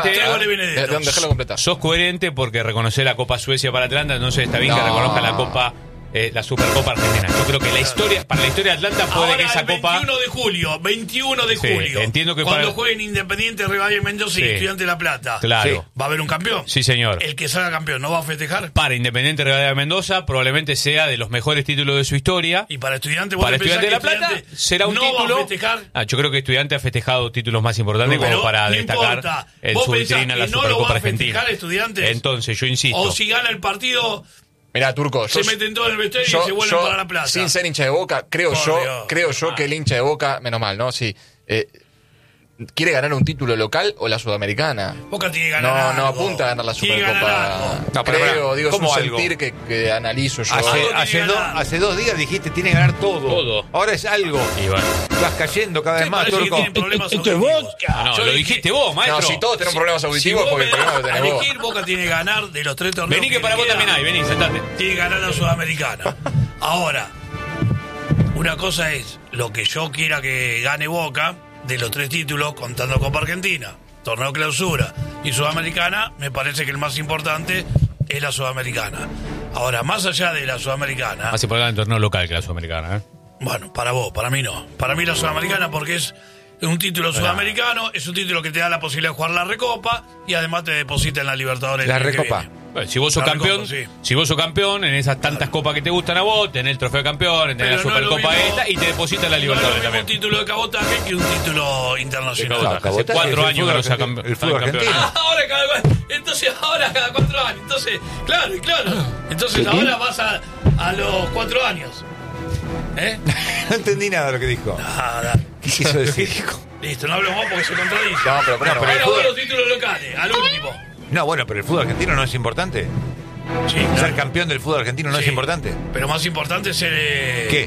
E: Déjalo completar.
O: Sos coherente porque reconocer la Copa Suecia para Atlanta, entonces está bien que reconozca la Copa, la Supercopa Argentina. Yo creo que para la historia de Atlanta puede que esa Copa...
D: 21 de julio.
O: Entiendo que
D: cuando jueguen Independiente, Rivadavia, Mendoza y Estudiante de La Plata.
O: Claro.
D: ¿Va a haber un campeón?
O: Sí, señor.
D: El que salga campeón, ¿no va a festejar?
O: Para Independiente Rivadavia Mendoza probablemente sea de los mejores títulos de su historia.
D: Y para Estudiante,
O: para Estudiante de La Plata será un título.
D: ¿Va a festejar?
O: Yo creo que Estudiante ha festejado títulos más importantes como para destacar en su vitrina la Supercopa Argentina.
D: Estudiantes?
O: Entonces, yo insisto.
D: O si gana el partido...
E: Mirá, Turco,
D: se meten todo en el vestuario y se vuelven para la plaza.
E: Sin ser hincha de Boca, creo yo que el hincha de Boca, menos mal, ¿no? Sí. ¿Quiere ganar un título local o la Sudamericana?
D: Boca tiene que ganar.
E: No apunta a ganar la Supercopa. No, creo, digo, es un sentir que analizo yo.
B: Hace 2 días dijiste tiene que ganar todo. Ahora es algo.
O: Y bueno.
B: Vas cayendo cada vez más, Turco.
D: Esto es Boca.
O: No, lo dijiste vos, maestro.
E: No, si todos tenemos problemas auditivos, porque el problema lo tenés vos.
D: Boca tiene que ganar de los 3 torneos.
O: Vení que para vos también hay, vení, sentate.
D: Tiene que ganar la Sudamericana. Ahora, una cosa es lo que yo quiera que gane Boca, de los 3 títulos, contando Copa Argentina, Torneo Clausura y Sudamericana, me parece que el más importante es la Sudamericana. Ahora, más allá de la Sudamericana...
O: Más importante el torneo local que la Sudamericana, ¿eh?
D: Bueno, para vos, para mí no. Para mí la Sudamericana porque es un título sudamericano, es un título que te da la posibilidad de jugar la Recopa y además te deposita en la Libertadores.
B: La Recopa.
O: Bueno, si vos sos campeón, si vos sos campeón en esas tantas copas que te gustan a vos, tenés el trofeo de campeón, tenés la Supercopa esta y te deposita en la Libertadores también.
D: Un título de cabotaje que un título internacional.
O: Hace 4 años que no sea campeón.
B: El fútbol argentino.
D: Ahora cada 4 años. Entonces, claro. Entonces ahora vas a los 4 años.
B: No entendí nada de lo que dijo.
D: Nada.
B: ¿Qué quiso decir?
D: Listo, no hablo más porque se contradice.
E: No, pero
D: ahora vos los títulos locales, al último.
B: No, bueno, pero el fútbol argentino no es importante.
D: Sí, claro.
B: Ser campeón del fútbol argentino no es importante.
D: Pero más importante es ser...
B: ¿Qué?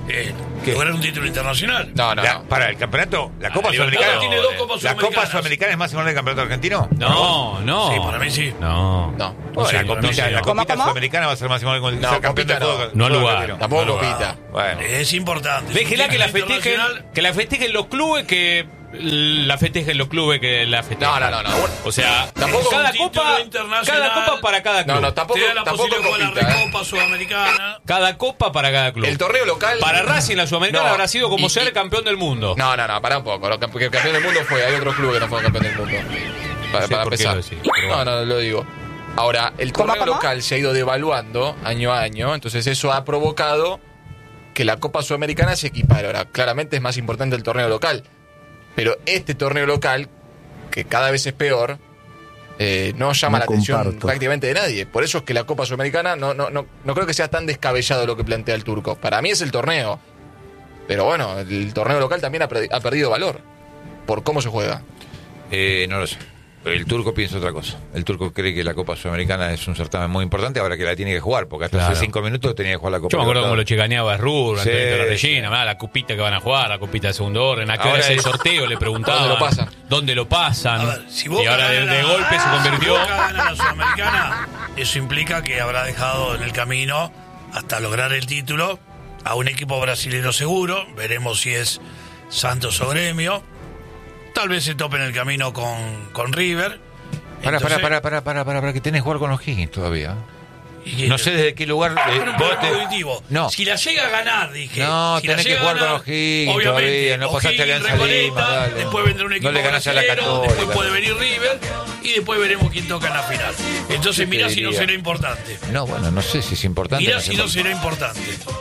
D: lograr un título internacional.
E: No.
B: Para el campeonato, la Copa Sudamericana.
D: Tiene 2 Copas
B: ¿La
D: Sudamericanas.
B: Copa Sudamericana es más importante que el campeonato argentino?
O: No.
D: Sí, para mí sí.
O: No.
B: O sea, la copita
L: ¿Cómo?
B: Sudamericana va a ser más importante que ser campeón del fútbol.
O: No
B: fútbol
O: lugar.
B: argentino.
E: Tampoco copita.
B: Bueno.
D: Es importante.
O: Déjela que la
D: título
O: festejen,
D: internacional.
O: los clubes que la festejen los clubes que la festejen.
E: No.
O: O sea,
E: Tampoco
O: cada
D: un título
O: copa
D: internacional.
O: para cada club.
E: No, tampoco
D: Te da la posibilidad de jugar
E: copita.
D: la Recopa Sudamericana.
O: Cada copa para cada club.
E: El torneo local.
O: Para Racing la Sudamericana
E: No.
O: habrá sido como
E: Y-
O: ser campeón del mundo.
E: No, pará un poco. Porque el campeón del mundo hay otro club que no fue campeón del mundo. Para
O: por qué
E: empezar.
O: lo decís, pero bueno.
E: No, lo digo. Ahora, el torneo
L: ¿Cómo?
E: local se ha ido devaluando año a año, entonces eso ha provocado que la Copa Sudamericana se equipare. Ahora, claramente es más importante el torneo local, pero este torneo local, que cada vez es peor, no llama la atención prácticamente de nadie. Por eso es que la Copa Sudamericana no creo que sea tan descabellado lo que plantea el turco. Para mí es el torneo, pero bueno, el torneo local también ha perdido valor por cómo se juega.
B: No lo sé. El turco piensa otra cosa. El turco cree que la Copa Sudamericana es un certamen muy importante, ahora que la tiene que jugar, porque hasta hace 5 minutos tenía que jugar la Copa.
O: Yo me acuerdo como lo
B: Libertadores.
O: chicaneaba Rubro,
B: Sí,
O: Antonio la Regina, la cupita que van a jugar, la cupita de segundo orden. A qué hora
B: Ahora
O: es el
B: es-
O: sorteo, le preguntaban.
E: ¿Dónde lo pasan?
D: A ver, si Boca
O: Y ahora
D: gana
O: de golpe se convirtió.
D: Si Boca gana la Sudamericana, eso implica que habrá dejado en el camino hasta lograr el título a un equipo brasilero seguro. Veremos si es Santos o Gremio. Tal vez se tope en el camino con River.
B: Para,
D: Entonces,
B: que tenés que jugar con los Higgins todavía.
D: y-
B: No sé desde qué lugar.
D: Pero un
B: vos
D: poco
B: te-
D: auditivo.
B: No.
D: Si la llega a ganar, dije.
B: No,
D: si la
B: tenés que
D: llega a
B: jugar con
D: ganar,
B: los Higgins
D: obviamente,
B: todavía, no pasaste
D: O'Higgins,
B: Alianza Lima,
D: Recoleta,
B: dale.
D: después vendrá un equipo
B: No le ganás a la
D: brasilero,
B: Católica.
D: después puede venir River y después veremos quién toca en la final. Entonces
B: Yo te
D: mirá si no
B: diría-
D: será importante.
B: No, bueno, no sé si es importante.
D: Mirá
B: no
D: si
B: sé
D: no
B: por-
D: será importante.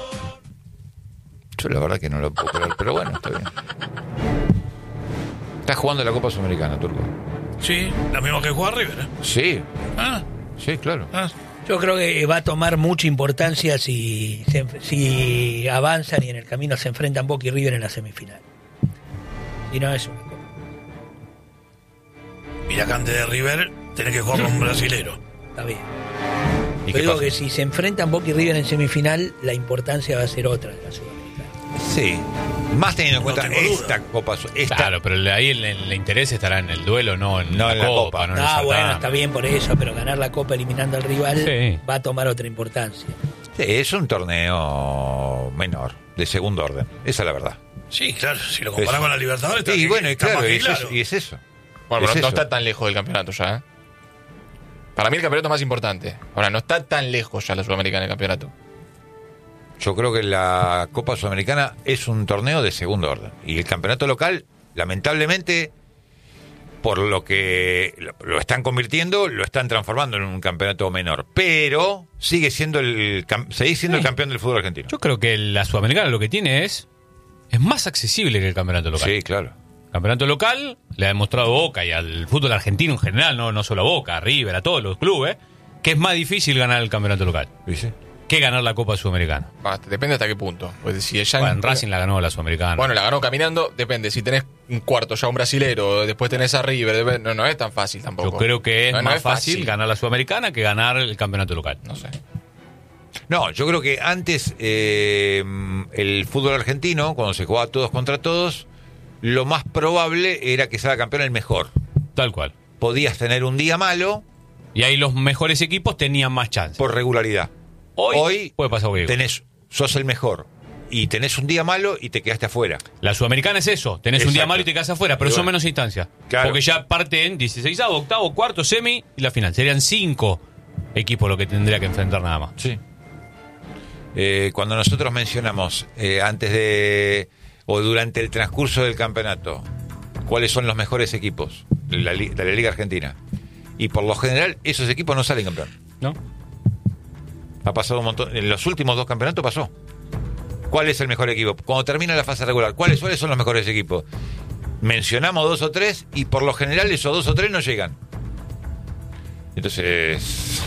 B: Yo la verdad que no lo puedo creer, pero bueno, está bien. Estás jugando la Copa Sudamericana, Turco.
D: Sí, la misma que juega River. ¿eh?
B: Sí,
D: Ah,
B: sí, claro.
D: ah.
C: Yo creo que va a tomar mucha importancia si avanzan y en el camino se enfrentan Boca y River en la semifinal. Si no es una cosa.
D: Mirá que antes de River tenés que jugar con un brasilero.
C: Está bien.
B: ¿Y
C: Yo
B: qué
C: digo
B: pasa?
C: que si se enfrentan Boca y River en semifinal, la importancia va a ser otra de la Sudamericana.
B: Sí. Más teniendo en
D: No
B: cuenta
D: tengo duda.
B: esta Copa Sudamericana.
O: Claro, pero ahí el interés estará en el duelo, no en
B: No
O: la
B: en la
O: copa.
B: Copa.
O: No en el
C: Ah,
O: certamen.
C: bueno, está bien por eso, pero ganar la Copa eliminando al rival
O: Sí.
C: va a tomar otra importancia.
B: Sí, es un torneo menor, de segundo orden. Esa es la verdad.
D: Sí, claro, si lo comparás
B: Eso.
D: con la Libertadores, está
B: Y
D: que-
B: bueno, y
D: está
B: claro,
D: más que
B: es eso, y es eso.
E: Bueno,
B: Es
E: pero no
B: eso.
E: está tan lejos del campeonato ya, ¿eh? Para mí el campeonato es más importante. Ahora, no está tan lejos ya la Sudamericana del campeonato.
B: Yo creo que la Copa Sudamericana es un torneo de segundo orden. Y el campeonato local, lamentablemente, por lo que lo están convirtiendo, lo están transformando en un campeonato menor. Pero sigue siendo el campeón del fútbol argentino.
O: Yo creo que la Sudamericana lo que tiene es más accesible que el campeonato local.
B: Sí, claro.
O: El campeonato local le ha demostrado a Boca y al fútbol argentino en general, no solo a Boca, a River, a todos los clubes, que es más difícil ganar el campeonato local que ganar la Copa Sudamericana.
E: Depende hasta qué punto. Pues si ya
O: Bueno, Racing la ganó la Sudamericana.
E: Bueno, la ganó caminando, depende. Si tenés un cuarto ya un brasilero, después tenés a River, no es tan fácil tampoco.
O: Yo creo que es
E: No
O: más fácil ganar la Sudamericana que ganar el campeonato local.
E: No sé.
B: No, yo creo que antes el fútbol argentino, cuando se jugaba todos contra todos, lo más probable era que salga campeón el mejor.
O: Tal cual.
B: Podías tener un día malo.
O: Y ahí los mejores equipos tenían más chance.
B: Por regularidad. Hoy
O: puede pasar cualquier cosa.
B: sos el mejor. Y tenés un día malo y te quedaste afuera.
O: La Sudamericana es eso. Tenés un día
B: Exacto.
O: malo y te quedas afuera, pero
B: Y
O: son
B: bueno.
O: menos instancias.
B: Claro.
O: Porque ya parten 16avo, octavo, cuarto, semi y la final. Serían 5 equipos lo que tendría que enfrentar nada más.
B: Sí. Cuando nosotros mencionamos antes de o durante el transcurso del campeonato cuáles son los mejores equipos de la Liga Argentina, y por lo general esos equipos no salen campeón.
O: ¿No?
B: Ha pasado un montón. En los últimos 2 campeonatos pasó. ¿Cuál es el mejor equipo? Cuando termina la fase regular, ¿cuáles son los mejores equipos? Mencionamos 2 o 3 y por lo general esos 2 o 3 no llegan. Entonces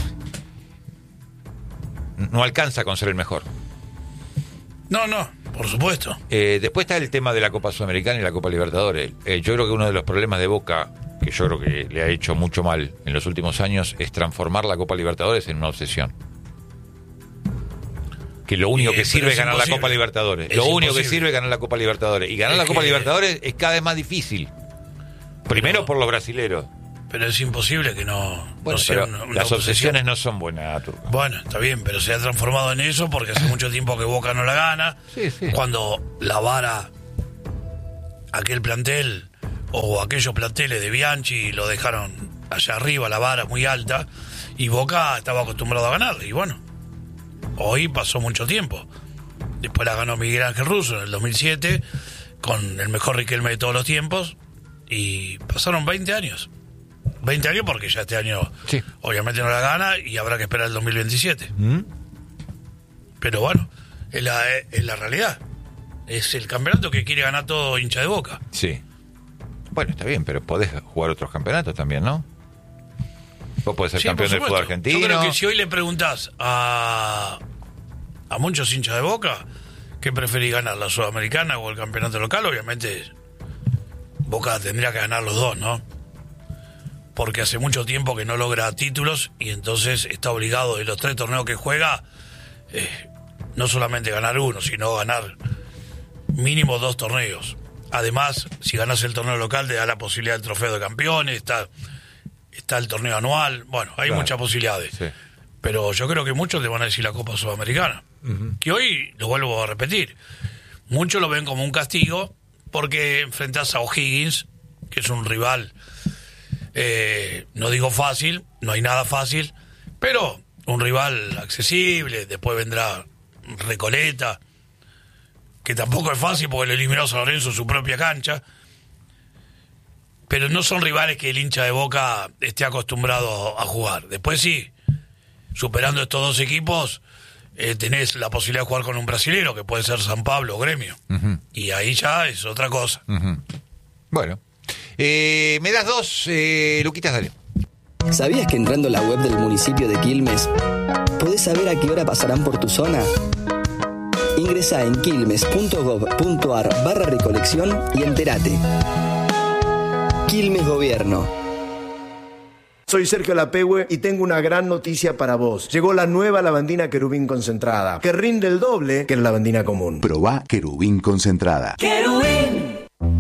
B: no alcanza con ser el mejor.
D: No, por supuesto.
B: Después está el tema de la Copa Sudamericana y la Copa Libertadores. Yo creo que uno de los problemas de Boca, que yo creo que le ha hecho mucho mal en los últimos años, es transformar la Copa Libertadores en una obsesión. Que lo único que sirve es ganar la Copa Libertadores.
D: Es
B: lo único
D: imposible.
B: que sirve es ganar la Copa Libertadores. Y ganar la Copa Libertadores es cada vez más difícil. Primero por los brasileros.
D: Pero es imposible que no
B: Bueno,
D: sea
B: pero
D: una
B: las
D: obsesión.
B: obsesiones no son buenas, Turco.
D: Bueno, está bien, pero se ha transformado en eso porque hace mucho tiempo que Boca no la gana.
B: Sí.
D: Cuando la vara, aquel plantel o aquellos planteles de Bianchi lo dejaron allá arriba, la vara muy alta, y Boca estaba acostumbrado a ganar. Y bueno, hoy pasó mucho tiempo. Después la ganó Miguel Ángel Russo en el 2007 con el mejor Riquelme de todos los tiempos y pasaron 20 años. 20 años porque ya este año obviamente no la gana y habrá que esperar el 2027. Pero bueno, es la realidad. Es el campeonato que quiere ganar todo hincha de Boca.
B: Sí. Bueno, está bien, pero podés jugar otros campeonatos también, ¿no? Vos podés ser
D: Sí,
B: campeón
D: por
B: del fútbol
D: supuesto.
B: argentino.
D: Yo creo que si hoy le preguntás a muchos hinchas de Boca qué preferís ganar, la Sudamericana o el campeonato local, obviamente Boca tendría que ganar los dos, ¿no? Porque hace mucho tiempo que no logra títulos y entonces está obligado de los 3 torneos que juega no solamente ganar uno, sino ganar mínimo 2 torneos. Además, si ganas el torneo local te da la posibilidad del trofeo de campeones, está el torneo anual, bueno, hay muchas posibilidades. Sí. Pero yo creo que muchos te van a decir la Copa Sudamericana. Que hoy, lo vuelvo a repetir, muchos lo ven como un castigo porque enfrentás a O'Higgins, que es un rival, no digo fácil, no hay nada fácil, pero un rival accesible. Después vendrá Recoleta, que tampoco es fácil porque le eliminó a San Lorenzo en su propia cancha. Pero no son rivales que el hincha de Boca esté acostumbrado a jugar. Después sí, superando estos 2 equipos, tenés la posibilidad de jugar con un brasilero, que puede ser San Pablo o Gremio. Y ahí ya es otra cosa.
B: Bueno. Me das 2, Luquitas, dale.
P: ¿Sabías que entrando a la web del municipio de Quilmes podés saber a qué hora pasarán por tu zona? Ingresá en quilmes.gov.ar/recolección y entérate. Quilmes Gobierno.
Q: Soy Sergio Lapehue y tengo una gran noticia para vos. Llegó la nueva lavandina Querubín concentrada, que rinde el doble que la lavandina común.
R: Probá Querubín concentrada.
H: ¡Querubín!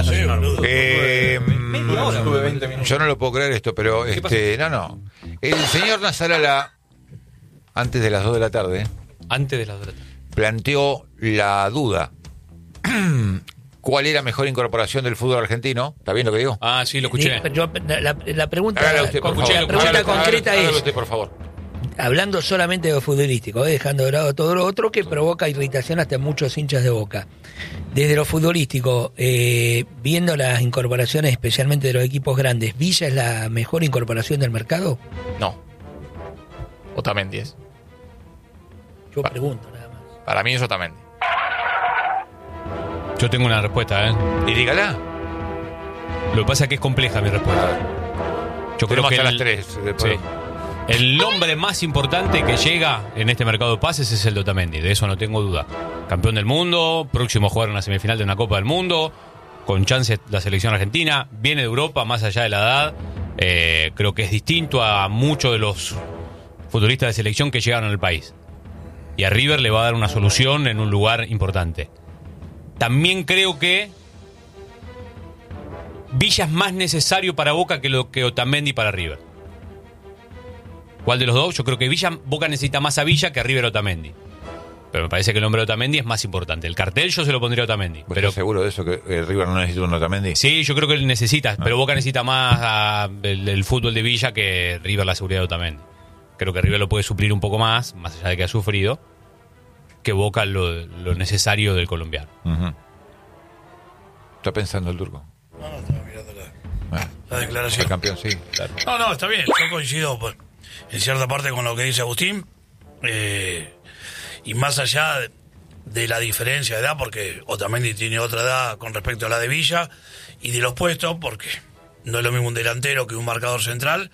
B: Yo no lo puedo creer esto, pero no. El señor Nasarala, antes de las 2 de la tarde, planteó la duda. ¿Cuál era mejor incorporación del fútbol argentino? ¿Está bien lo que digo?
O: Ah, sí, lo escuché.
C: Pero la pregunta,
B: usted,
C: concreta es,
B: usted, por favor.
C: Hablando solamente de lo futbolístico, dejando de lado todo lo otro que provoca irritación hasta muchos hinchas de Boca. Desde lo futbolístico, viendo las incorporaciones especialmente de los equipos grandes, ¿Villa es la mejor incorporación del mercado?
E: No. Otamendi es.
C: Yo pregunto nada más.
E: Para mí es Otamendi.
O: Yo tengo una respuesta,
B: Y dígala.
O: Lo que pasa es que es compleja mi respuesta. Yo creo que
B: a las 3.
O: El hombre más importante que llega en este mercado de pases es el de Otamendi, de eso no tengo duda. Campeón del mundo, próximo a jugar una semifinal de una Copa del Mundo, con chances la selección argentina, viene de Europa, más allá de la edad. Creo que es distinto a muchos de los futbolistas de selección que llegaron al país. Y a River le va a dar una solución en un lugar importante. También creo que Villa es más necesario para Boca que lo que Otamendi para River. ¿Cuál de los dos? Yo creo que Boca necesita más a Villa que a River Otamendi. Pero me parece que el nombre de Otamendi es más importante. El cartel yo se lo pondría a Otamendi.
B: Pero ¿estás seguro de eso, que River no necesita un Otamendi?
O: Sí, yo creo que él necesita, pero Boca necesita más el fútbol de Villa que River la seguridad de Otamendi. Creo que River lo puede suplir un poco más allá de que ha sufrido, que Boca lo necesario del colombiano.
B: ¿Está pensando el turco?
D: No, estaba mirando la declaración.
B: El campeón, sí, claro.
D: No, está bien. Yo coincido en cierta parte con lo que dice Agustín. Y más allá de la diferencia de edad, porque Otamendi tiene otra edad con respecto a la de Villa, y de los puestos, porque no es lo mismo un delantero que un marcador central.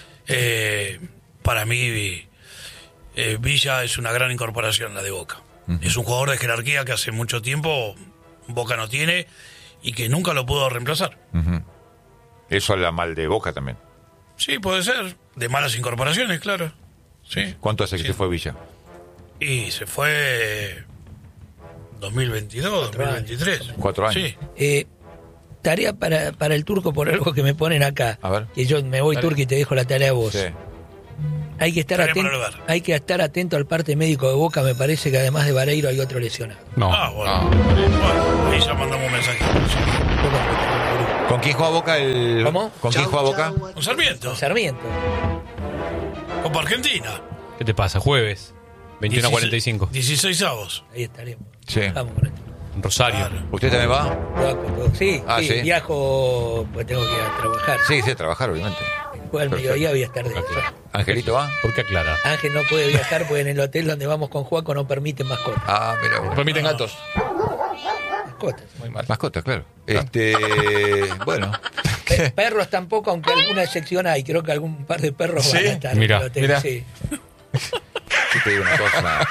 D: Para mí, Villa es una gran incorporación, la de Boca. Es un jugador de jerarquía que hace mucho tiempo Boca no tiene y que nunca lo pudo reemplazar.
B: Eso habla mal de Boca también.
D: Sí, puede ser. De malas incorporaciones, claro. Sí.
B: ¿Cuánto hace que se fue Villa?
D: Y se fue 2022, 2023.
B: 4 años.
D: Sí.
C: Tarea para el Turco por algo que me ponen acá.
B: A ver.
C: Que yo me voy, Turco, y te dejo la tarea a vos.
B: Sí.
C: Hay que estar atento al parte médico de Boca. Me parece que además de Vareiro hay otro lesionado.
O: No.
D: Bueno. Bueno, ahí ya mandamos un mensaje.
B: ¿Con quién juega Boca?
C: ¿Cómo?
B: ¿Con quién juega Boca?
D: Con Sarmiento.
C: Con Sarmiento.
D: Copa Argentina.
O: ¿Qué te pasa? Jueves, 21:45.
D: 16 avos.
C: Ahí estaremos.
B: Sí.
C: Vamos con esto.
O: En Rosario.
B: ¿Usted también va?
C: Sí,
B: ¿sí?
C: viajo, pues tengo que ir a trabajar.
B: Sí, a trabajar, obviamente.
C: Después al mediodía voy a estar de
B: ¿Angelito va?
O: ¿Por qué aclara?
C: Ángel no puede viajar porque en el hotel donde vamos con Juaco no permiten mascotas.
B: Ah, mira.
E: No permiten gatos.
C: Mascotas.
E: Muy mal.
B: Mascotas, claro. Bueno.
C: Perros tampoco, aunque alguna excepción hay. Creo que algún par de perros van a estar
O: Mirá,
C: en el hotel.
E: mirá.
C: Sí.
B: Yo te digo una cosa.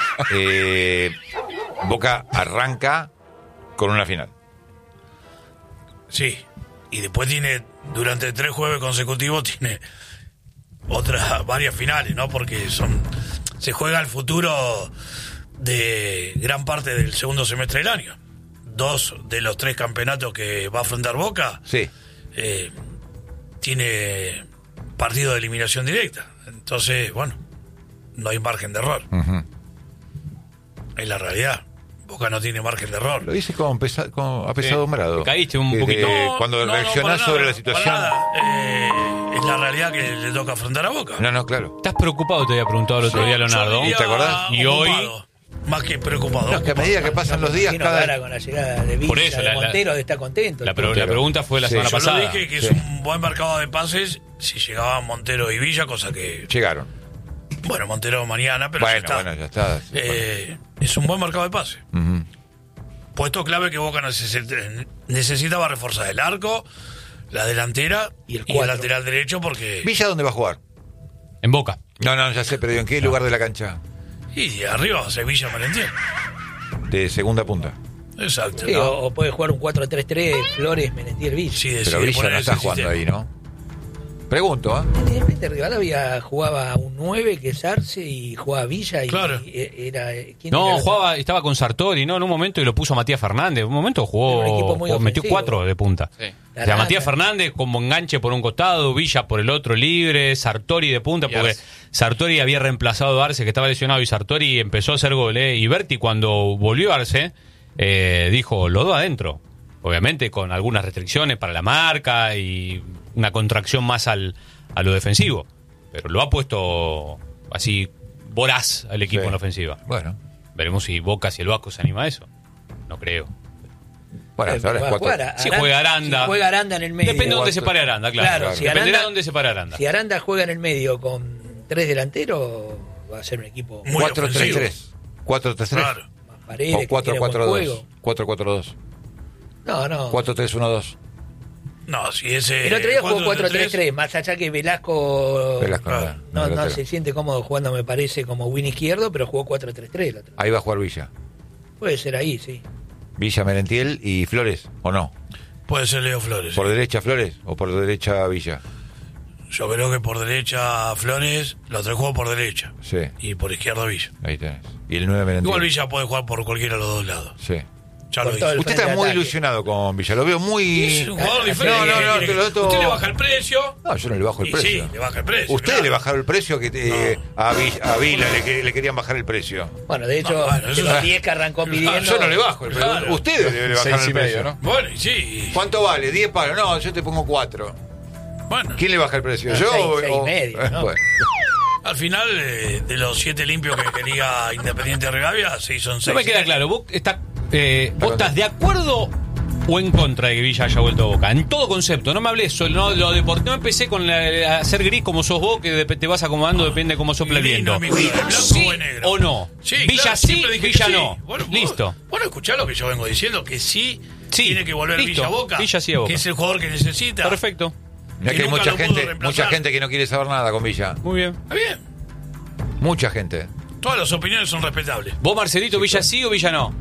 B: Boca arranca con una final.
D: Sí. Y después durante 3 jueves consecutivos, tiene varias finales, ¿no? Porque se juega el futuro de gran parte del segundo semestre del año. 2 de los 3 campeonatos que va a afrontar Boca,
B: sí,
D: tiene partido de eliminación directa. Entonces, bueno, no hay margen de error. Es la realidad. Boca no tiene margen de error.
B: Lo dice como apesadumbrado.
O: Te caíste un poquito.
B: Cuando reaccionás sobre la situación.
D: Es la realidad que le toca afrontar a Boca.
B: No, claro.
O: ¿Estás preocupado? Te había preguntado el otro día, Leonardo.
D: ¿Te
B: acordás?
O: Y hoy...
D: Más que preocupado.
B: No, es que a medida que pasan los días, cada...
C: con la llegada de Villa,
O: Por eso,
C: de Montero, está contento.
O: La pregunta fue la semana pasada.
D: Yo lo dije que es un buen mercado de pases si llegaban Montero y Villa, cosa que...
B: Llegaron.
D: Bueno, Montero mañana, pero ya está.
B: Bueno, ya está. Sí,
D: es un buen mercado de pases. Puesto clave que Boca necesitaba reforzar el arco, la delantera y el lateral derecho, porque...
B: ¿Villa dónde va a jugar?
O: En Boca.
B: No, ya sé, pero ¿en qué lugar de la cancha?
D: Y arriba, Sevilla Merentiel.
B: De segunda punta.
D: Exacto.
C: Sí, ¿no? o puede jugar un 4-3-3, Flores, Merentiel, Villa.
B: Sí, pero Villa no está jugando ahí, ¿no? Pregunto,
C: Realmente Rivadavia jugaba un 9 que es Arce y jugaba Villa y
D: claro.
O: Estaba con Sartori, ¿no? En un momento y lo puso a Matías Fernández. En un momento metió 4 de punta. Sí. O sea, Matías Fernández como enganche por un costado, Villa por el otro libre, Sartori de punta, porque Sartori había reemplazado a Arce que estaba lesionado y Sartori empezó a hacer gol. Y Berti cuando volvió a Arce dijo, los dos adentro. Obviamente con algunas restricciones para la marca y una contracción más a lo defensivo. Pero lo ha puesto así voraz al equipo en la ofensiva.
B: Bueno.
O: Veremos si Boca, si el Vasco se anima a eso. No creo.
B: Bueno, ahora es 4.
O: Si juega Aranda.
C: Si juega Aranda en el medio.
O: Depende de dónde se pare Aranda, claro.
C: Si
O: Dependerá de dónde se pare Aranda.
C: Si Aranda juega en el medio con 3 delanteros, va a ser un equipo
D: muy
B: 4-3-3. 4-3-3.
D: Claro.
C: Paredes,
B: o 4-4-2. 4-4-2.
C: No.
B: 4-3-1-2.
D: No, si ese...
C: El otro día jugó 4-3-3, más allá que Velasco no se siente cómodo jugando, me parece, como win izquierdo, pero jugó 4-3-3 el otro.
B: Ahí va a jugar Villa.
C: Puede ser ahí, sí.
B: Villa, Merentiel y Flores, ¿o no?
D: Puede ser Leo Flores.
B: ¿Por derecha Flores o por derecha Villa?
D: Yo creo que por derecha Flores, los 3 juegos por derecha.
B: Sí.
D: Y por izquierda Villa.
B: Ahí tenés. Y el 9 Merentiel.
D: Igual Villa puede jugar por cualquiera de los dos lados.
B: Sí.
D: Usted
B: está muy ilusionado con Villa, lo veo muy...
D: Es un jugador diferente. No, usted le baja el precio.
B: No, yo no le bajo el precio.
D: Sí, le baja el precio.
B: Ustedes le bajaron el precio que a Vila le querían bajar el precio.
C: Bueno, de hecho, los 10 que arrancó pidiendo...
B: Yo no le bajo el precio. Claro. Ustedes le bajaron el precio.
E: ¿no?
D: Bueno, y sí.
B: ¿Cuánto vale? 10 palos. No, yo te pongo 4.
D: Bueno.
B: ¿Quién le baja el precio? ¿Yo?
C: 6,5, ¿no?
B: Bueno.
D: Al final, de los 7 limpios que quería Independiente Rivadavia, se hizo en 6.
O: No me queda claro, ¿vos estás de acuerdo o en contra de que Villa haya vuelto a Boca? En todo concepto, no me hables solo, lo deportivo. No empecé con hacer gris como sos vos, que te vas acomodando, depende de cómo sopla el viento. ¿Sí o no?
D: Sí,
O: Villa
D: claro,
O: sí, Villa no.
D: Bueno,
O: listo.
D: Bueno, escuchá lo que yo vengo diciendo, que sí tiene que volver Villa a Boca.
O: Villa sí a Boca.
D: Que es el jugador que necesita.
O: Perfecto.
B: Es que hay mucha gente que no quiere saber nada con Villa.
O: Muy bien.
D: Está bien.
B: Mucha gente.
D: Todas las opiniones son respetables.
O: ¿Vos, Marcelito, Villa sí o Villa no?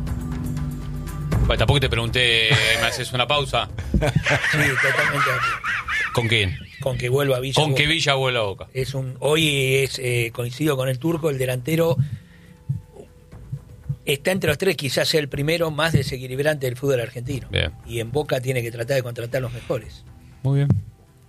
O: Bueno, tampoco te pregunté, ¿me haces una pausa?
C: Sí, totalmente.
O: ¿Con quién?
C: Con que vuelva Villa.
O: Con que Villa vuelva a Boca.
C: Hoy coincido con el Turco, el delantero está entre los tres, quizás sea el primero más desequilibrante del fútbol argentino.
O: Bien.
C: Y en Boca tiene que tratar de contratar los mejores.
O: Muy bien.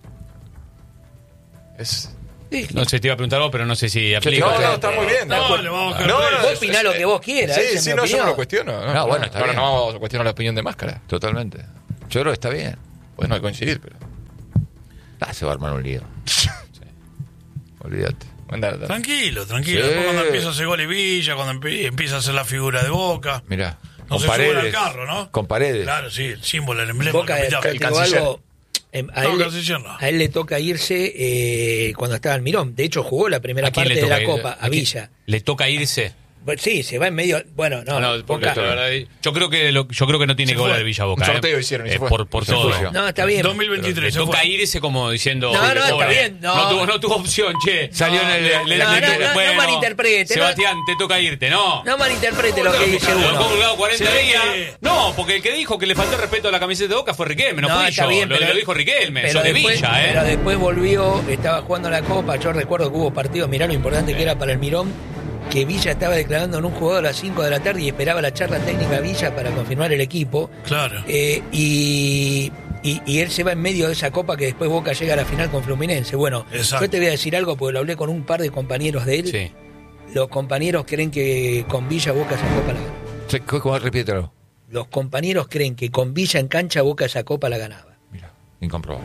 O: No sé, te iba a preguntar vos, pero no sé si aplica.
E: No, está muy bien.
C: Vos opinás lo que vos quieras.
E: Sí, no, yo no lo cuestiono.
B: No, bueno, está bien.
E: No vamos a cuestionar la opinión de Máscara.
B: Totalmente. Yo creo que está bien.
E: Pues no hay que coincidir, pero...
B: Se va a armar un lío. Sí. Olvídate.
D: Tranquilo.
B: Sí.
D: Después cuando empieza a hacer gol y Villa, cuando empieza a hacer la figura de Boca.
B: Mirá.
D: No
B: con
D: se
B: Paredes.
D: sube al carro, ¿no?
B: Con Paredes.
D: Claro, sí, el símbolo, el emblema.
C: Boca,
D: el
C: te digo algo, a él le toca irse cuando estaba en Mirón. De hecho, jugó la primera parte de la Copa, a Villa.
O: ¿Le toca irse?
C: Pues sí, se va en medio. Bueno,
O: Boca, yo creo que no tiene que volver Villa Boca.
E: Un sorteo hicieron y se fue.
O: Por todo.
C: No, está bien.
D: 2023.
O: Le toca irse como diciendo.
C: No, está bien.
O: No tuvo opción, che. Salió en el.
C: No malinterprete.
O: Sebastián, te toca irte, no.
C: No malinterprete lo que dice uno.
O: Lo colgado 40 días. No, porque el que dijo que le faltó respeto a la camiseta de Boca fue Riquelme, no fui yo. Lo dijo Riquelme, sobre Villa,
C: Pero después volvió, estaba jugando la Copa. Yo recuerdo que hubo partidos, mirá lo importante que era para el Mirón, que Villa estaba declarando en un jugador a las 5 de la tarde y esperaba la charla técnica Villa para confirmar el equipo.
D: Claro.
C: Y él se va en medio de esa Copa que después Boca llega a la final con Fluminense. Bueno,
D: exacto.
C: Yo te voy a decir algo porque lo hablé con un par de compañeros de él.
O: Sí.
C: Los compañeros creen que con Villa Boca esa Copa la ganaba.
B: ¿Cómo? Repítelo.
C: Los compañeros creen que con Villa en cancha Boca esa Copa la ganaba.
B: Mira, incomprobable.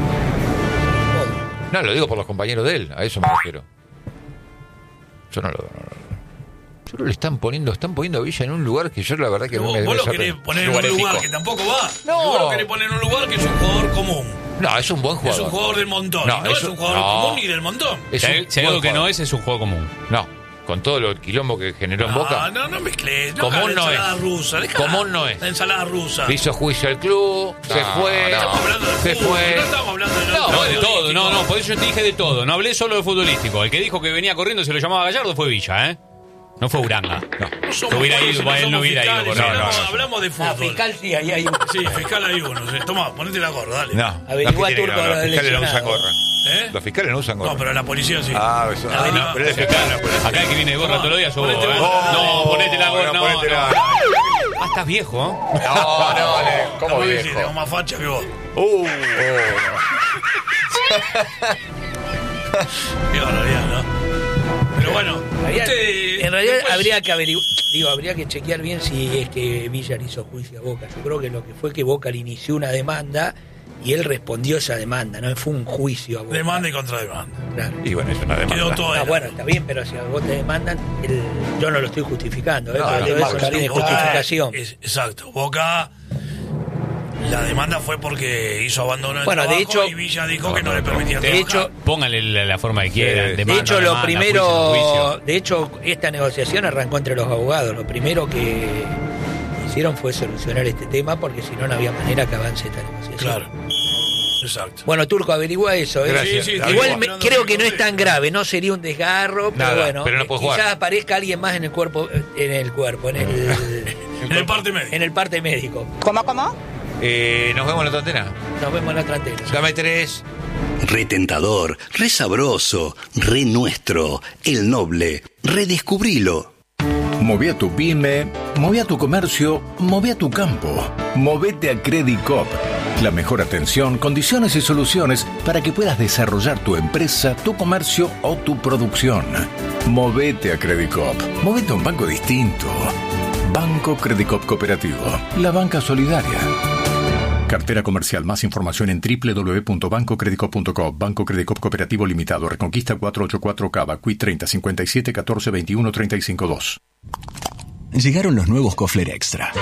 B: No, lo digo por los compañeros de él, a eso me refiero. Yo no lo... Yo creo que le están poniendo a Villa en un lugar que yo la verdad que no me...
D: Vos lo querés poner en un lugar que tampoco va.
B: No.
D: Vos lo querés poner en un lugar que es un jugador común.
B: No, es un buen jugador.
D: Es un jugador del montón.
B: No,
D: es un jugador común ni del montón.
O: Si hay algo que no es un juego común.
B: No, con todo el quilombo que generó en Boca.
D: No mezcles.
B: Común no es.
D: Común no es. La ensalada rusa.
B: Le hizo juicio al club, se fue. Se fue.
D: No estamos hablando de
O: No, de todo. No, por eso yo te dije de todo. No hablé solo de futbolístico. El que dijo que venía corriendo se lo llamaba Gallardo fue Villa, ¿eh? No fue Uranga. No hubiera ido, él no hubiera ido.
D: Hablamos de fútbol.
C: Fiscal sí, ahí hay uno.
D: Sí, fiscal hay uno. Tomá, ponete la gorra, dale.
B: No.
C: Averigua Turco
B: los fiscales no usan gorra.
D: ¿Eh?
B: Los fiscales no usan gorra.
D: No, pero la policía sí.
B: Eso. No, pero el fiscal.
O: Acá el que viene de gorra todos los días sos vos, ¿eh? No, ponete la gorra. No. Ah, estás viejo, ¿eh?
E: No, ¿cómo viejo?
D: Tengo más facha que vos. Qué barbaridad, ¿no? Pero bueno,
C: en realidad habría que averiguar, habría que chequear bien si es que Villa le hizo juicio a Boca. Yo creo que lo que fue que Boca le inició una demanda y él respondió esa demanda, no fue un juicio a Boca.
D: Demanda y contrademanda.
C: Claro.
B: Y bueno, es una demanda.
D: Quedó todo
C: bueno, está bien, pero si a vos te demandan, yo no lo estoy justificando,
B: No,
C: pero eso no tiene justificación.
D: Exacto. Boca, la demanda fue porque hizo abandono del
C: trabajo,
D: de hecho, y Villa dijo que no le permitía trabajar.
O: De hecho, póngale la forma que quieran.
C: De hecho, lo primero, de hecho, esta negociación arrancó entre los abogados. Lo primero que hicieron fue solucionar este tema porque si no, no había manera que avance esta negociación.
D: Claro. Exacto.
C: Bueno, Turco, averigua eso.
B: Gracias.
D: Sí,
C: igual creo que no es tan grave, no sería un desgarro, pero bueno,
B: pero no puede
C: quizás
B: jugar.
C: aparezca alguien más en el cuerpo, en el
D: parte médico.
C: En el parte médico.
L: ¿Cómo?
B: Nos vemos en la otra antena.
C: Nos vemos en la otra antena.
B: Dame 3.
S: Re tentador, re sabroso, re nuestro, el noble, redescubrilo.
J: Moví a tu pyme, moví a tu comercio, moví a tu campo. Movete a Credit Coop. La mejor atención, condiciones y soluciones para que puedas desarrollar tu empresa, tu comercio o tu producción. Movete a Credit Coop. Movete a un banco distinto. Banco Credit Coop Cooperativo. La banca solidaria. Cartera comercial. Más información en www.bancocreditcoop.com. Banco Credit Coop Cooperativo Limitado. Reconquista 484 Cava. Qui 30 57 14 21 35 2.
G: Llegaron los nuevos Kofler Extra.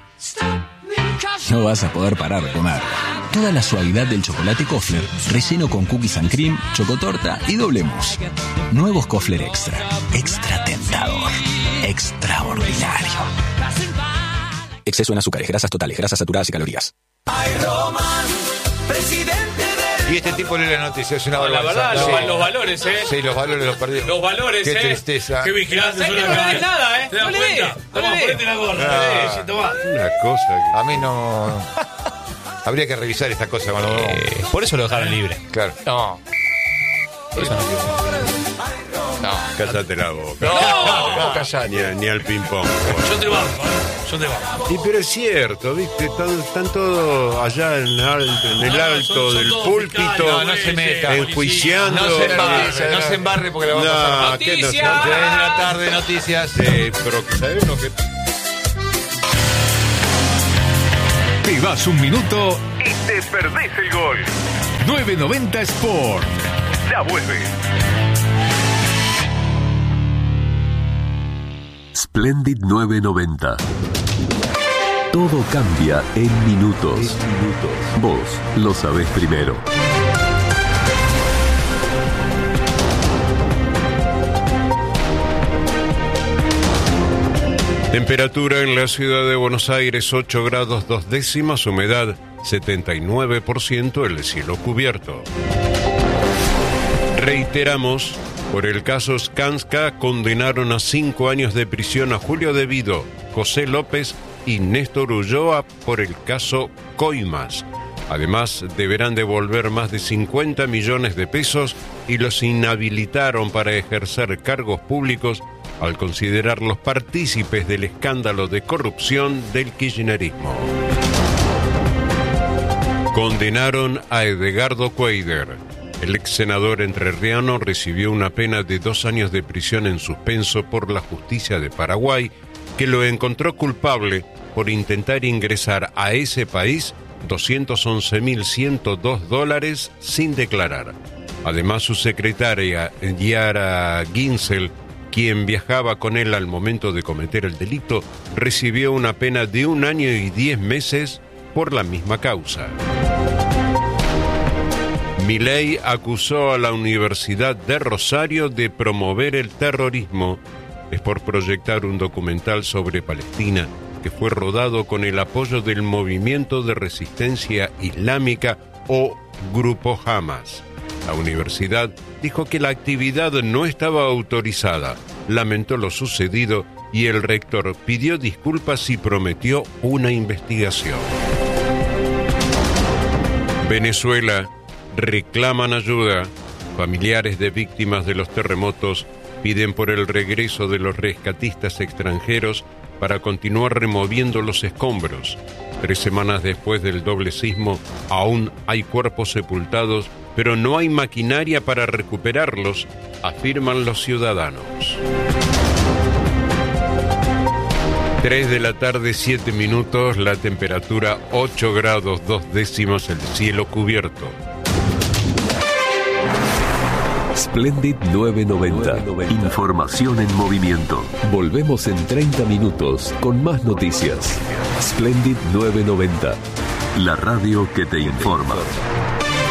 G: No vas a poder parar de comer. Toda la suavidad del chocolate Kofler, relleno con cookies and cream, chocotorta y doble mousse. Nuevos Kofler Extra. Extra tentador. Extraordinario. Exceso en azúcares, grasas totales, grasas saturadas y calorías.
H: Ay, Román, presidente del...
B: Y este tipo lee la noticia, es una
O: la
B: vergüenza.
O: verdad, los valores, ¿eh?
B: Sí, los valores los perdió.
O: Los valores,
B: Qué tristeza.
D: Qué vigilante son
O: No le des nada, ¿eh?
D: ¿Te das
O: No le
D: cuenta?
O: des.
D: Tomá, ponete la gorra. Tomá.
B: Una cosa. A mí no... Habría que revisar esta cosa con los...
O: Por eso lo dejaron libre.
B: Claro.
E: No.
O: Por eso no.
T: Cállate la boca.
E: No, callate.
T: Ni al ping-pong.
D: Yo te banco.
T: Y pero es cierto, ¿viste? Están todos allá en el alto del púlpito.
B: No se meta.
T: Enjuiciando.
B: No se embarre porque le vamos a pasar noticias. 3 de la tarde, noticias.
T: Pero ¿sabes lo que...?
G: Te vas un minuto
F: Y te perdés el gol.
G: 990 Sport.
F: Ya vuelve.
U: Splendid 990. Todo cambia en minutos. Vos lo sabés primero.
T: Temperatura en la ciudad de Buenos Aires, 8 grados 2 décimas, humedad 79%, el cielo cubierto. Reiteramos, por el caso Skanska condenaron a 5 años de prisión a Julio De Vido, José López y Néstor Ulloa por el caso Coimas. Además, deberán devolver más de 50 millones de pesos y los inhabilitaron para ejercer cargos públicos al considerarlos partícipes del escándalo de corrupción del kirchnerismo. Condenaron a Edgardo Cueider. El ex senador entrerriano recibió una pena de 2 años de prisión en suspenso por la justicia de Paraguay, que lo encontró culpable por intentar ingresar a ese país $211.102 sin declarar. Además, su secretaria, Yara Ginsel, quien viajaba con él al momento de cometer el delito, recibió una pena de 1 año y 10 meses por la misma causa. Milei acusó a la Universidad de Rosario de promover el terrorismo. Es por proyectar un documental sobre Palestina que fue rodado con el apoyo del Movimiento de Resistencia Islámica o Grupo Hamas. La universidad dijo que la actividad no estaba autorizada, lamentó lo sucedido y el rector pidió disculpas y prometió una investigación. Venezuela, reclaman ayuda. Familiares de víctimas de los terremotos piden por el regreso de los rescatistas extranjeros para continuar removiendo los escombros. 3 semanas después del doble sismo, aún hay cuerpos sepultados, pero no hay maquinaria para recuperarlos, afirman los ciudadanos. 3 de la tarde, 7 minutos, la temperatura 8 grados 2 décimas, el cielo cubierto.
U: Splendid 990. Información en movimiento. Volvemos en 30 minutos con más noticias. Splendid 990. La radio que te informa.